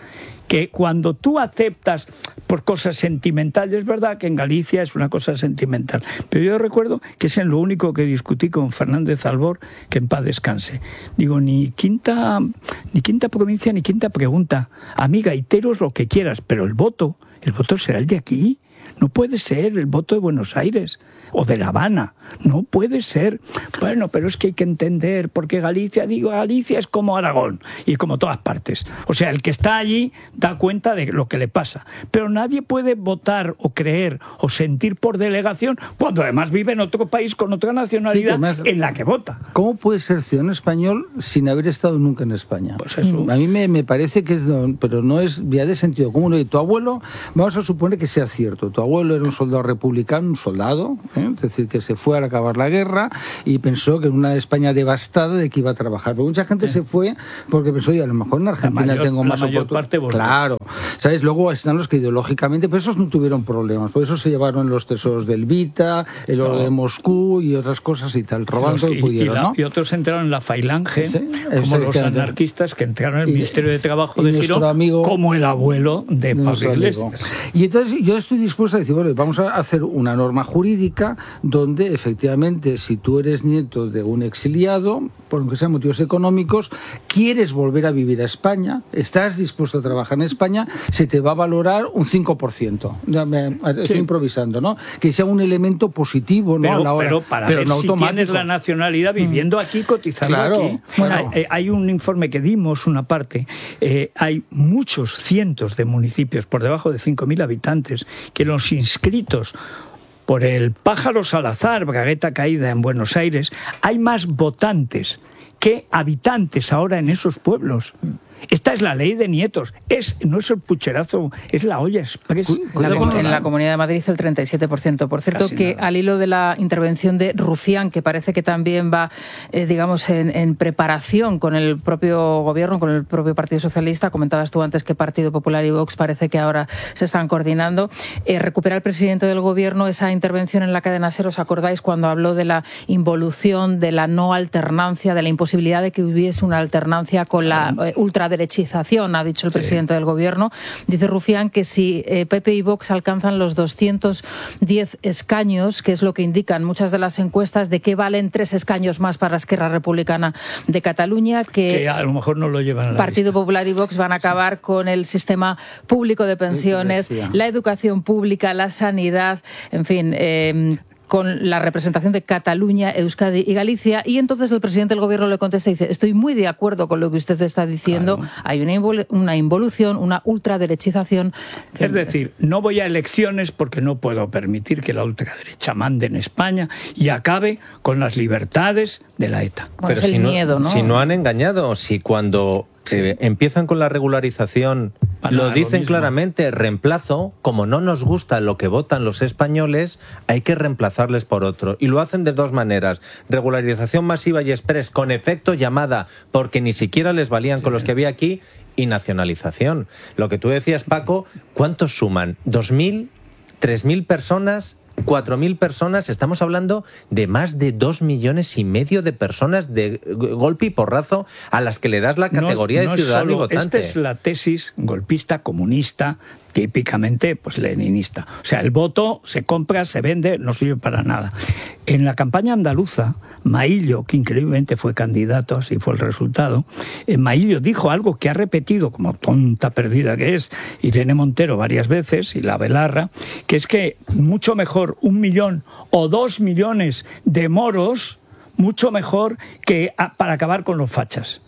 que cuando tú aceptas por cosas sentimentales, es verdad que en Galicia es una cosa sentimental, pero yo recuerdo que es en lo único que discutí con Fernández Albor, que en paz descanse. Digo, ni quinta, ni quinta provincia ni quinta pregunta. A mí, gaiteros, lo que quieras, pero el voto, el voto será el de aquí. No puede ser el voto de Buenos Aires o de La Habana. No puede ser. Bueno, pero es que hay que entender, porque Galicia, digo, Galicia es como Aragón y como todas partes. O sea, el que está allí da cuenta de lo que le pasa. Pero nadie puede votar o creer o sentir por delegación cuando además vive en otro país con otra nacionalidad, sí, además, en la que vota. ¿Cómo puede ser ciudadano español sin haber estado nunca en España? Pues eso. A mí me, me parece que es, pero no es ya de sentido común. Y tu abuelo, vamos a suponer que sea cierto, tu abuelo era un soldado republicano, un soldado, ¿eh? Es decir, que se fue a acabar la guerra y pensó que en una España devastada de que iba a trabajar. Pero mucha gente sí. se fue porque pensó, y a lo mejor en Argentina mayor, tengo más oportunidades. Claro, ¿sabes? Luego están los que ideológicamente, pero esos no tuvieron problemas. Por eso se llevaron los tesoros del Vita, el oro no. de Moscú y otras cosas y tal, robando y, pudieron, y, la, ¿no? y otros entraron en la Falange, ¿sí? como Ese, los que anarquistas que entraron en el y, Ministerio de Trabajo de Girón, amigo, como el abuelo de Pablo Iglesias. Y entonces yo estoy dispuesto a decir, bueno, vamos a hacer una norma jurídica donde efectivamente si tú eres nieto de un exiliado, por lo que sean motivos económicos, quieres volver a vivir a España, estás dispuesto a trabajar en España, se te va a valorar un cinco por ciento. Ya me, estoy sí. improvisando, ¿no? Que sea un elemento positivo, ¿no? Pero, a la hora, pero para pero ver no si automático. Tienes la nacionalidad viviendo aquí, cotizando claro, aquí. Claro. Hay, hay un informe que dimos, una parte, eh, hay muchos cientos de municipios por debajo de cinco mil habitantes que los inscritos por el Pájaro Salazar, bragueta caída en Buenos Aires, hay más votantes que habitantes ahora en esos pueblos. Esta es la ley de nietos. Es, no es el pucherazo, es la olla express. La, en la Comunidad de Madrid el treinta y siete por ciento. Por cierto, Casi que nada. Al hilo de la intervención de Rufián, que parece que también va, eh, digamos, en, en preparación con el propio gobierno, con el propio Partido Socialista, comentabas tú antes que Partido Popular y Vox parece que ahora se están coordinando. Eh, recupera el presidente del gobierno esa intervención en la cadena SER, ¿os acordáis? Cuando habló de la involución, de la no alternancia, de la imposibilidad de que hubiese una alternancia con la eh, ultra derechización, ha dicho el sí. presidente del gobierno. Dice Rufián que si eh, P P y Vox alcanzan los doscientos diez escaños, que es lo que indican muchas de las encuestas, de que valen tres escaños más para Esquerra Republicana de Cataluña, que, que a lo mejor no lo llevan a la Partido lista. Popular y Vox van a acabar sí. con el sistema público de pensiones, sí, la educación pública, la sanidad, en fin... Eh, con la representación de Cataluña, Euskadi y Galicia, y entonces el presidente del gobierno le contesta y dice, estoy muy de acuerdo con lo que usted está diciendo, claro. hay una, invol- una involución, una ultraderechización. Es decir, no voy a elecciones porque no puedo permitir que la ultraderecha mande en España y acabe con las libertades de la ETA. Bueno, Pero es el si, no, miedo, ¿no? si no han engañado, si cuando... Eh, empiezan con la regularización, Para lo dicen lo claramente, reemplazo, como no nos gusta lo que votan los españoles, hay que reemplazarles por otro. Y lo hacen de dos maneras. Regularización masiva y express con efecto llamada, porque ni siquiera les valían sí. con los que había aquí, y nacionalización. Lo que tú decías, Paco, ¿cuántos suman? ¿Dos mil? ¿Tres mil personas? Cuatro mil personas, estamos hablando de más de dos millones y medio de personas de golpe y porrazo a las que le das la categoría no, no de ciudadano y votante. Esta es la tesis golpista, comunista, típicamente pues leninista. O sea, el voto se compra, se vende, no sirve para nada. En la campaña andaluza, Maillo, que increíblemente fue candidato, así fue el resultado, eh, Maillo dijo algo que ha repetido, como tonta perdida que es, Irene Montero varias veces, y la Belarra, que es que mucho mejor un millón o dos millones de moros, mucho mejor que a, para acabar con los fachas.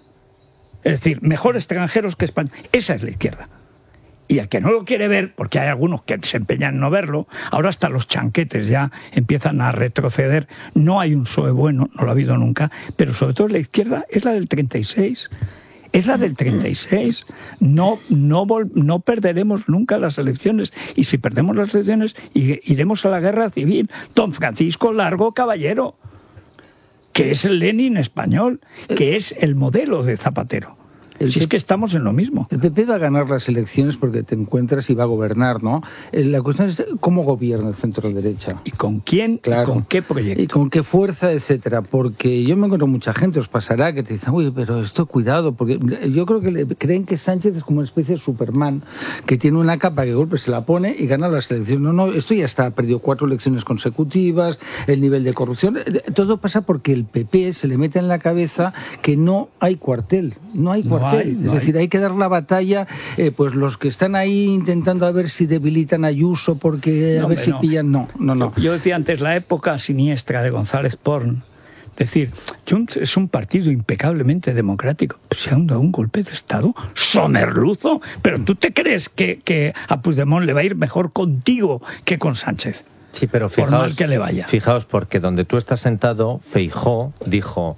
Es decir, mejor extranjeros que españoles. Esa es la izquierda. Y el que no lo quiere ver, porque hay algunos que se empeñan en no verlo, ahora hasta los chanquetes ya empiezan a retroceder. No hay un P S O E bueno, no lo ha habido nunca, pero sobre todo la izquierda es la del treinta y seis. Es la del treinta y seis. No, no, vol- no perderemos nunca las elecciones. Y si perdemos las elecciones, iremos a la guerra civil. Don Francisco Largo Caballero, que es el Lenin español, que es el modelo de Zapatero. El si es que estamos en lo mismo. El P P va a ganar las elecciones porque te encuentras y va a gobernar, ¿no? La cuestión es cómo gobierna el centro-derecha. ¿Y con quién? Claro. ¿Y con qué proyecto? Y con qué fuerza, etcétera. Porque yo me encuentro mucha gente, os pasará, que te dicen, uy, pero esto cuidado, porque yo creo que le, creen que Sánchez es como una especie de Superman, que tiene una capa que golpe se la pone y gana las elecciones. No, no, esto ya está, perdió cuatro elecciones consecutivas, el nivel de corrupción, todo pasa porque el P P se le mete en la cabeza que no hay cuartel, no hay cuartel. No hay, no es decir, hay. hay que dar la batalla, eh, pues los que están ahí intentando a ver si debilitan a Ayuso porque a no, ver si no. pillan, no, no, no. Yo, yo decía antes la época siniestra de González Porn. Es decir, Junts es un partido impecablemente democrático. Pues se ha dado un golpe de Estado somerluzo. Pero ¿tú te crees que, que a Puigdemont le va a ir mejor contigo que con Sánchez? Sí, pero fijaos, por mal que le vaya. Fijaos, porque donde tú estás sentado, Feijóo dijo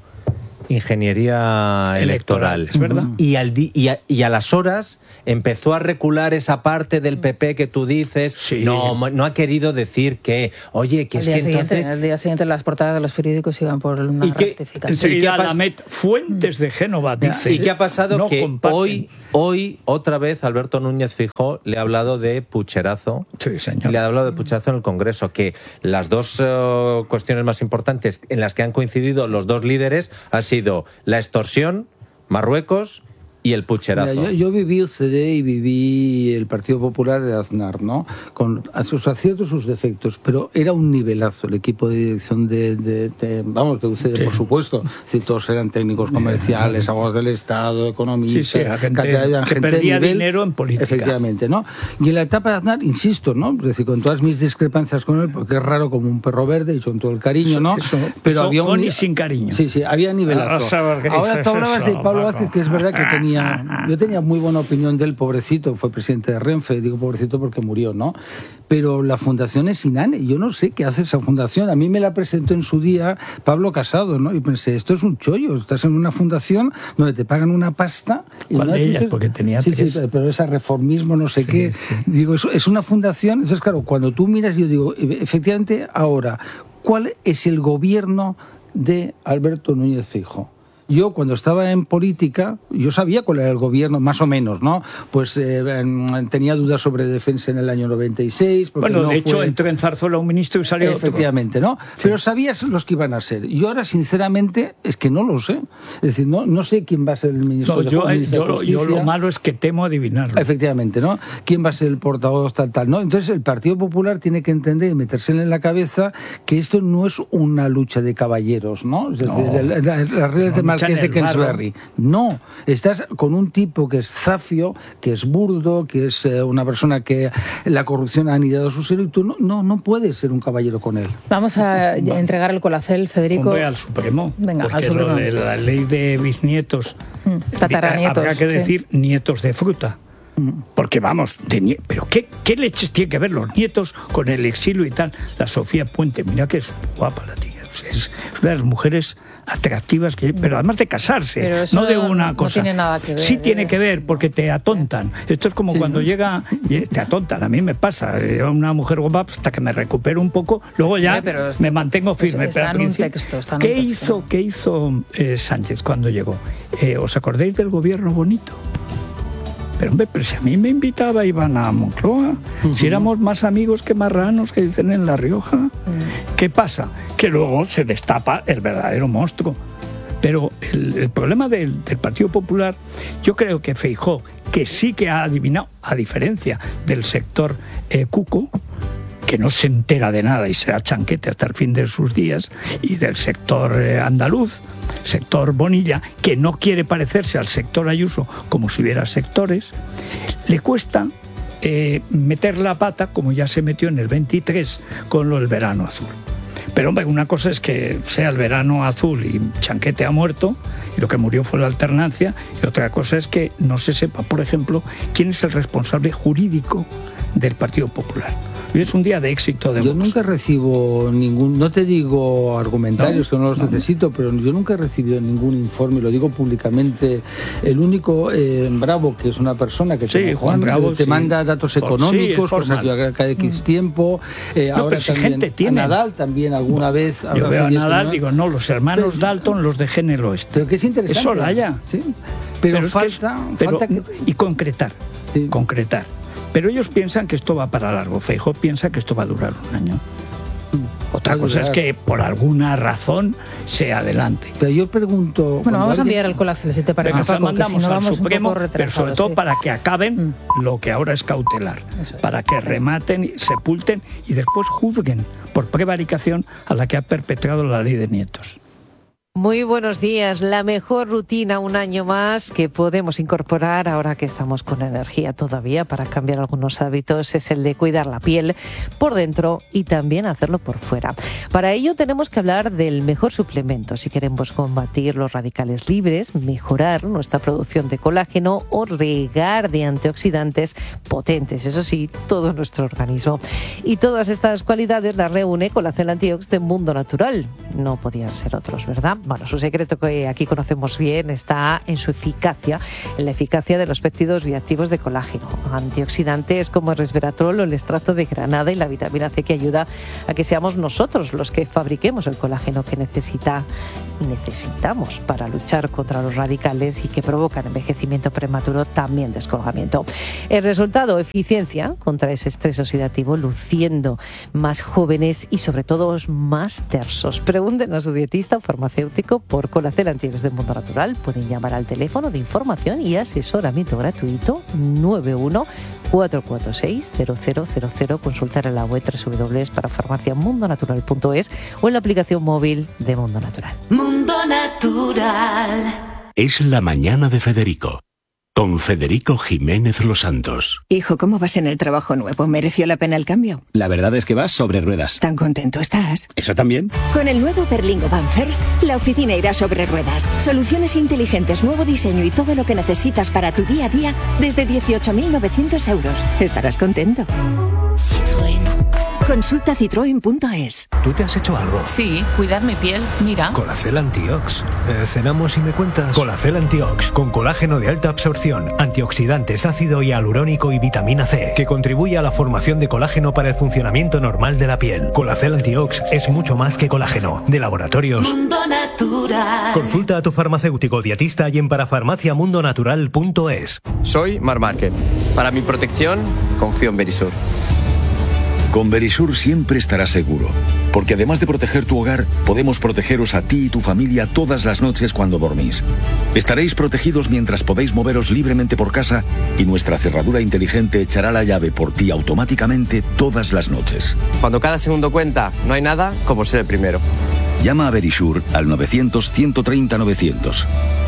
ingeniería electoral, electoral, es verdad. Y, al di y, a, y a las horas empezó a recular esa parte del P P que tú dices. Sí. No, no ha querido decir que, oye, que el es que siguiente, entonces... El día siguiente las portadas de los periódicos iban por una ¿Y que, rectificación. Enseguida la met Fuentes de Génova dice... ¿Y qué ha pasado? No que comparten. hoy, hoy, otra vez, Alberto Núñez Feijóo le ha hablado de pucherazo. Sí, señor. Le ha hablado de pucherazo en el Congreso, que las dos uh, cuestiones más importantes en las que han coincidido los dos líderes ha sido la extorsión, Marruecos y el pucherazo. Mira, yo, yo viví U C D y viví el Partido Popular de Aznar, ¿no? Con sus aciertos y sus defectos, pero era un nivelazo el equipo de dirección de, de, de vamos, de U C D, sí. Por supuesto. Si todos eran técnicos comerciales, abogados del Estado, economistas, sí, sí, gente, gente, que perdía de nivel, dinero en política. Efectivamente, ¿no? Y en la etapa de Aznar, insisto, ¿no? Es decir, con todas mis discrepancias con él, porque es raro como un perro verde y con todo el cariño, ¿no? Eso, pero eso había con un y sin cariño. Sí, sí, había nivelazo. Ahora tú hablabas de Pablo Vázquez, que es verdad que tenía yo tenía muy buena opinión del pobrecito, fue presidente de Renfe, digo pobrecito porque murió, ¿no? Pero la fundación es Inane, yo no sé qué hace esa fundación, a mí me la presentó en su día Pablo Casado, ¿no? Y pensé, esto es un chollo, estás en una fundación donde te pagan una pasta... Y ¿Cuál no de ellas? Porque tenía sí, tres. Sí, pero ese reformismo, no sé sí, qué, sí. Digo, es, es una fundación, entonces claro, cuando tú miras, yo digo, efectivamente, ahora, ¿cuál es el gobierno de Alberto Núñez Feijóo? Yo, cuando estaba en política, yo sabía cuál era el gobierno, más o menos, ¿no? Pues eh, tenía dudas sobre defensa en el año noventa y seis. Bueno, no de hecho, fue... entró en Zarzuela un ministro y salió Efectivamente, otro. ¿no? Sí. Pero sabías los que iban a ser. Yo ahora, sinceramente, es que no lo sé. Es decir, no, no sé quién va a ser el ministro no, de, yo, ministro yo, de Justicia. Yo lo malo es que temo adivinarlo. Efectivamente, ¿no? ¿Quién va a ser el portavoz tal, tal, no? Entonces, el Partido Popular tiene que entender y metérsele en la cabeza que esto no es una lucha de caballeros, ¿no? Es decir, no, las la, la reglas no, de Marqués de Queensberry. No, estás con un tipo que es zafio, que es burdo, que es eh, una persona que la corrupción ha anidado su ser y tú no, no, no puedes ser un caballero con él. Vamos a Va. entregar el colacel, Federico. Hombre, al Supremo. Venga, porque al Supremo. Lo de la ley de bisnietos, mm, tataranietos. Habrá que decir sí. nietos de fruta. Porque vamos, de nie pero ¿qué, ¿qué leches tienen que ver los nietos con el exilio y tal? La Sofía Puente, mira que es guapa la tía. Es una de las mujeres atractivas, que, pero además de casarse, no de una no, cosa. No tiene nada que ver. Sí tiene que ver, porque te atontan. Esto es como sí, cuando ¿no? llega, te atontan. A mí me pasa. Una mujer guapa, hasta que me recupero un poco, luego ya sí, pero me mantengo firme. Está pero en un texto. Está en ¿Qué, un texto. Hizo, ¿Qué hizo eh, Sánchez cuando llegó? Eh, ¿Os acordáis del gobierno bonito? Pero hombre, pero si a mí me invitaba iban a Moncloa, uh-huh. si éramos más amigos que marranos, que dicen en La Rioja. Uh-huh. ¿Qué pasa? Que luego se destapa el verdadero monstruo. Pero el, el problema del, del Partido Popular, yo creo que Feijóo, que sí que ha adivinado, a diferencia del sector eh, cuco, que no se entera de nada y será chanquete hasta el fin de sus días, y del sector eh, andaluz, sector Bonilla, que no quiere parecerse al sector Ayuso como si hubiera sectores, le cuesta eh, meter la pata, como ya se metió en el veintitrés con lo del verano azul. Pero hombre, una cosa es que sea el verano azul y Chanquete ha muerto, y lo que murió fue la alternancia, y otra cosa es que no se sepa, por ejemplo, quién es el responsable jurídico del Partido Popular. Hoy es un día de éxito de Yo Vox. nunca recibo ningún, no te digo argumentarios, ¿no? que no los no, necesito, no. pero yo nunca he recibido ningún informe, lo digo públicamente. El único eh, Bravo, que es una persona que sí, te, Juan Bravo, te sí. manda datos económicos, sí, cosa que cada X mm. tiempo. Eh, no, ahora pero si también gente tiene. A Nadal también alguna vez. Yo veo a Nadal, no. digo, no, los hermanos pero, Dalton los dejé en el oeste. Pero que es interesante. Es Olaya. ¿Sí? Pero, pero falta, es que, pero, falta que... y concretar, sí. concretar. Pero ellos piensan que esto va para largo. Feijóo piensa que esto va a durar un año. Otra cosa es que por alguna razón se adelante. Pero yo pregunto... Bueno, vamos a enviar al Colacel, si te parece, Venga, Paco, que si no vamos Supremo, un poco retrasados. pero sobre todo sí. para que acaben mm. lo que ahora es cautelar. Es. Para que rematen, sepulten y después juzguen por prevaricación a la que ha perpetrado la ley de nietos. Muy buenos días. La mejor rutina un año más que podemos incorporar ahora que estamos con energía todavía para cambiar algunos hábitos es el de cuidar la piel por dentro y también hacerlo por fuera. Para ello tenemos que hablar del mejor suplemento si queremos combatir los radicales libres, mejorar nuestra producción de colágeno o regar de antioxidantes potentes, eso sí, todo nuestro organismo. Y todas estas cualidades las reúne Colacel Antiox de Mundo Natural. No podían ser otros, ¿verdad? Bueno, su secreto que aquí conocemos bien está en su eficacia, en la eficacia de los péptidos bioactivos de colágeno, antioxidantes como el resveratrol o el extracto de granada y la vitamina C que ayuda a que seamos nosotros los que fabriquemos el colágeno que necesita y necesitamos para luchar contra los radicales y que provocan envejecimiento prematuro, también descolgamiento. El resultado, eficiencia contra ese estrés oxidativo, luciendo más jóvenes y sobre todo más tersos. Pregunten a su dietista o farmacéutico por Colacel Antiox de Mundo Natural. Pueden llamar al teléfono de información y asesoramiento gratuito nueve uno cuatro cuatro seis cero cero cero cero, consultar en la web doble u doble u doble u para farmacia mundo natural punto es o en la aplicación móvil de Mundo Natural. Mundo Natural. Es la mañana de Federico, con Federico Jiménez Los Santos. Hijo, ¿cómo vas en el trabajo nuevo? ¿Mereció la pena el cambio? La verdad es que vas sobre ruedas. ¿Tan contento estás? ¿Eso también? Con el nuevo Berlingo Van First, la oficina irá sobre ruedas. Soluciones inteligentes, nuevo diseño y todo lo que necesitas para tu día a día desde dieciocho mil novecientos euros. Estarás contento. Citroën. Consulta citroen punto es. ¿Tú te has hecho algo? Sí, cuidar mi piel, mira. Colacel Antiox. Eh, ¿Cenamos y me cuentas? Colacel Antiox, con colágeno de alta absorción, antioxidantes, ácido hialurónico y vitamina C, que contribuye a la formación de colágeno para el funcionamiento normal de la piel. Colacel Antiox es mucho más que colágeno. De laboratorios Mundo Natural. Consulta a tu farmacéutico dietista y en parafarmacia mundo natural punto es. Soy Mar Márquez. Para mi protección, confío en Verisur. Con Verisur siempre estarás seguro, porque además de proteger tu hogar, podemos protegeros a ti y tu familia todas las noches cuando dormís. Estaréis protegidos mientras podéis moveros libremente por casa y nuestra cerradura inteligente echará la llave por ti automáticamente todas las noches. Cuando cada segundo cuenta, no hay nada como ser el primero. Llama a Verisur al novecientos ciento treinta novecientos.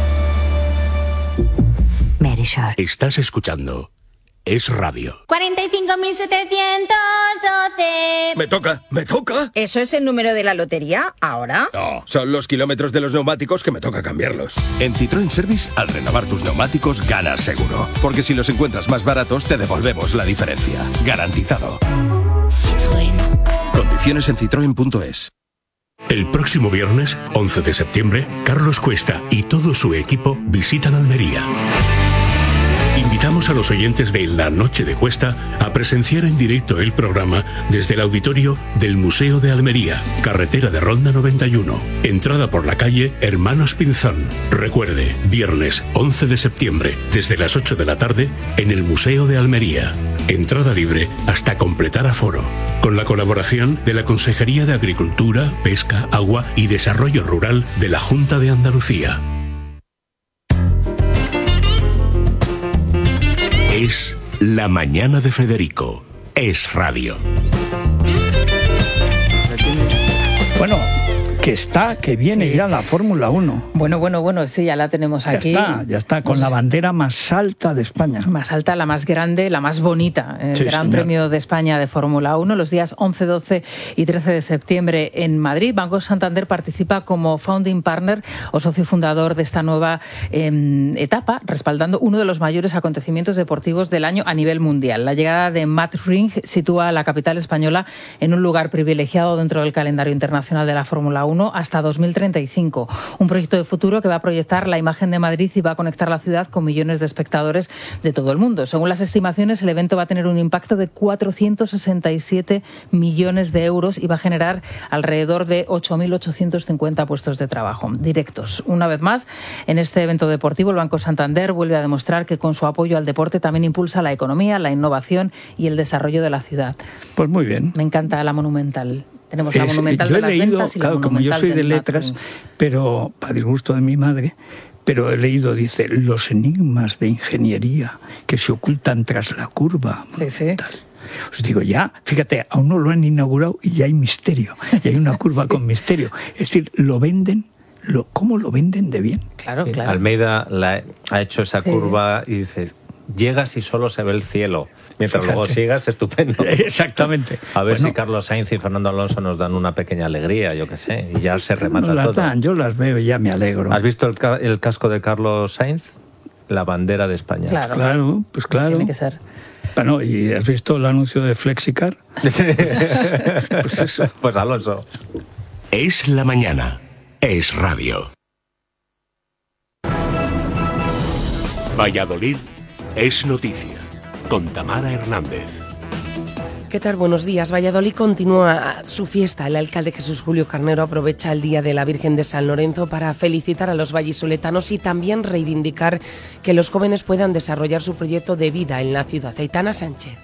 Verisur. Estás escuchando Es Radio. cuarenta y cinco mil setecientos doce. Me toca, me toca. ¿Eso es el número de la lotería ahora? No, son los kilómetros de los neumáticos que me toca cambiarlos. En Citroën Service, al renovar tus neumáticos, ganas seguro. Porque si los encuentras más baratos, te devolvemos la diferencia. Garantizado. Citroën. Condiciones en citroen punto es. El próximo viernes, once de septiembre, Carlos Cuesta y todo su equipo visitan Almería. Invitamos a los oyentes de La Noche de Cuesta a presenciar en directo el programa desde el auditorio del Museo de Almería, carretera de Ronda noventa y uno, entrada por la calle Hermanos Pinzón. Recuerde, viernes once de septiembre, desde las ocho de la tarde, en el Museo de Almería. Entrada libre hasta completar aforo. Con la colaboración de la Consejería de Agricultura, Pesca, Agua y Desarrollo Rural de la Junta de Andalucía. Es la mañana de Federico. Es Radio. Bueno, que está, que viene sí. ya la Fórmula uno. Bueno, bueno, bueno, sí, ya la tenemos aquí. Ya está, ya está, con pues, la bandera más alta de España. Más alta, la más grande, la más bonita. El sí, Gran señor. Premio de España de Fórmula uno, los días once, doce y trece de septiembre en Madrid. Banco Santander participa como founding partner o socio fundador de esta nueva eh, etapa, respaldando uno de los mayores acontecimientos deportivos del año a nivel mundial. La llegada de Matt Ring sitúa a la capital española en un lugar privilegiado dentro del calendario internacional de la Fórmula uno, uno hasta dos mil treinta y cinco. Un proyecto de futuro que va a proyectar la imagen de Madrid y va a conectar la ciudad con millones de espectadores de todo el mundo. Según las estimaciones, el evento va a tener un impacto de cuatrocientos sesenta y siete millones de euros y va a generar alrededor de ocho mil ochocientos cincuenta puestos de trabajo directos. Una vez más, en este evento deportivo, el Banco Santander vuelve a demostrar que con su apoyo al deporte también impulsa la economía, la innovación y el desarrollo de la ciudad. Pues muy bien. Me encanta la Monumental. Tenemos la Es, Monumental yo de he las leído, ventas y claro, la como yo Monumental soy de del letras, marketing. pero para disgusto de mi madre, pero he leído, dice, los enigmas de ingeniería que se ocultan tras la curva. Sí, sí. Os digo, ya, fíjate, aún no lo han inaugurado y ya hay misterio, y hay una curva sí. con misterio. Es decir, lo venden, lo, ¿cómo lo venden de bien? Claro, sí. claro. Almeida la, ha hecho esa sí. curva y dice, llegas y solo se ve el cielo. Mientras Fíjate. luego sigas, estupendo. Exactamente. A ver bueno, si Carlos Sainz y Fernando Alonso nos dan una pequeña alegría, yo qué sé, y ya se remata no las todo. Dan, yo las veo y ya me alegro. ¿Has visto el, ca el casco de Carlos Sainz? La bandera de España. Claro, claro pues claro. Tiene que ser. Bueno, ¿y has visto el anuncio de Flexicar? Sí. pues eso. Pues Alonso. Es la mañana. Es radio. Valladolid es noticia. Con Tamara Hernández. ¿Qué tal? Buenos días. Valladolid continúa su fiesta. El alcalde Jesús Julio Carnero aprovecha el Día de la Virgen de San Lorenzo para felicitar a los vallisoletanos y también reivindicar que los jóvenes puedan desarrollar su proyecto de vida en la ciudad. Aitana Sánchez.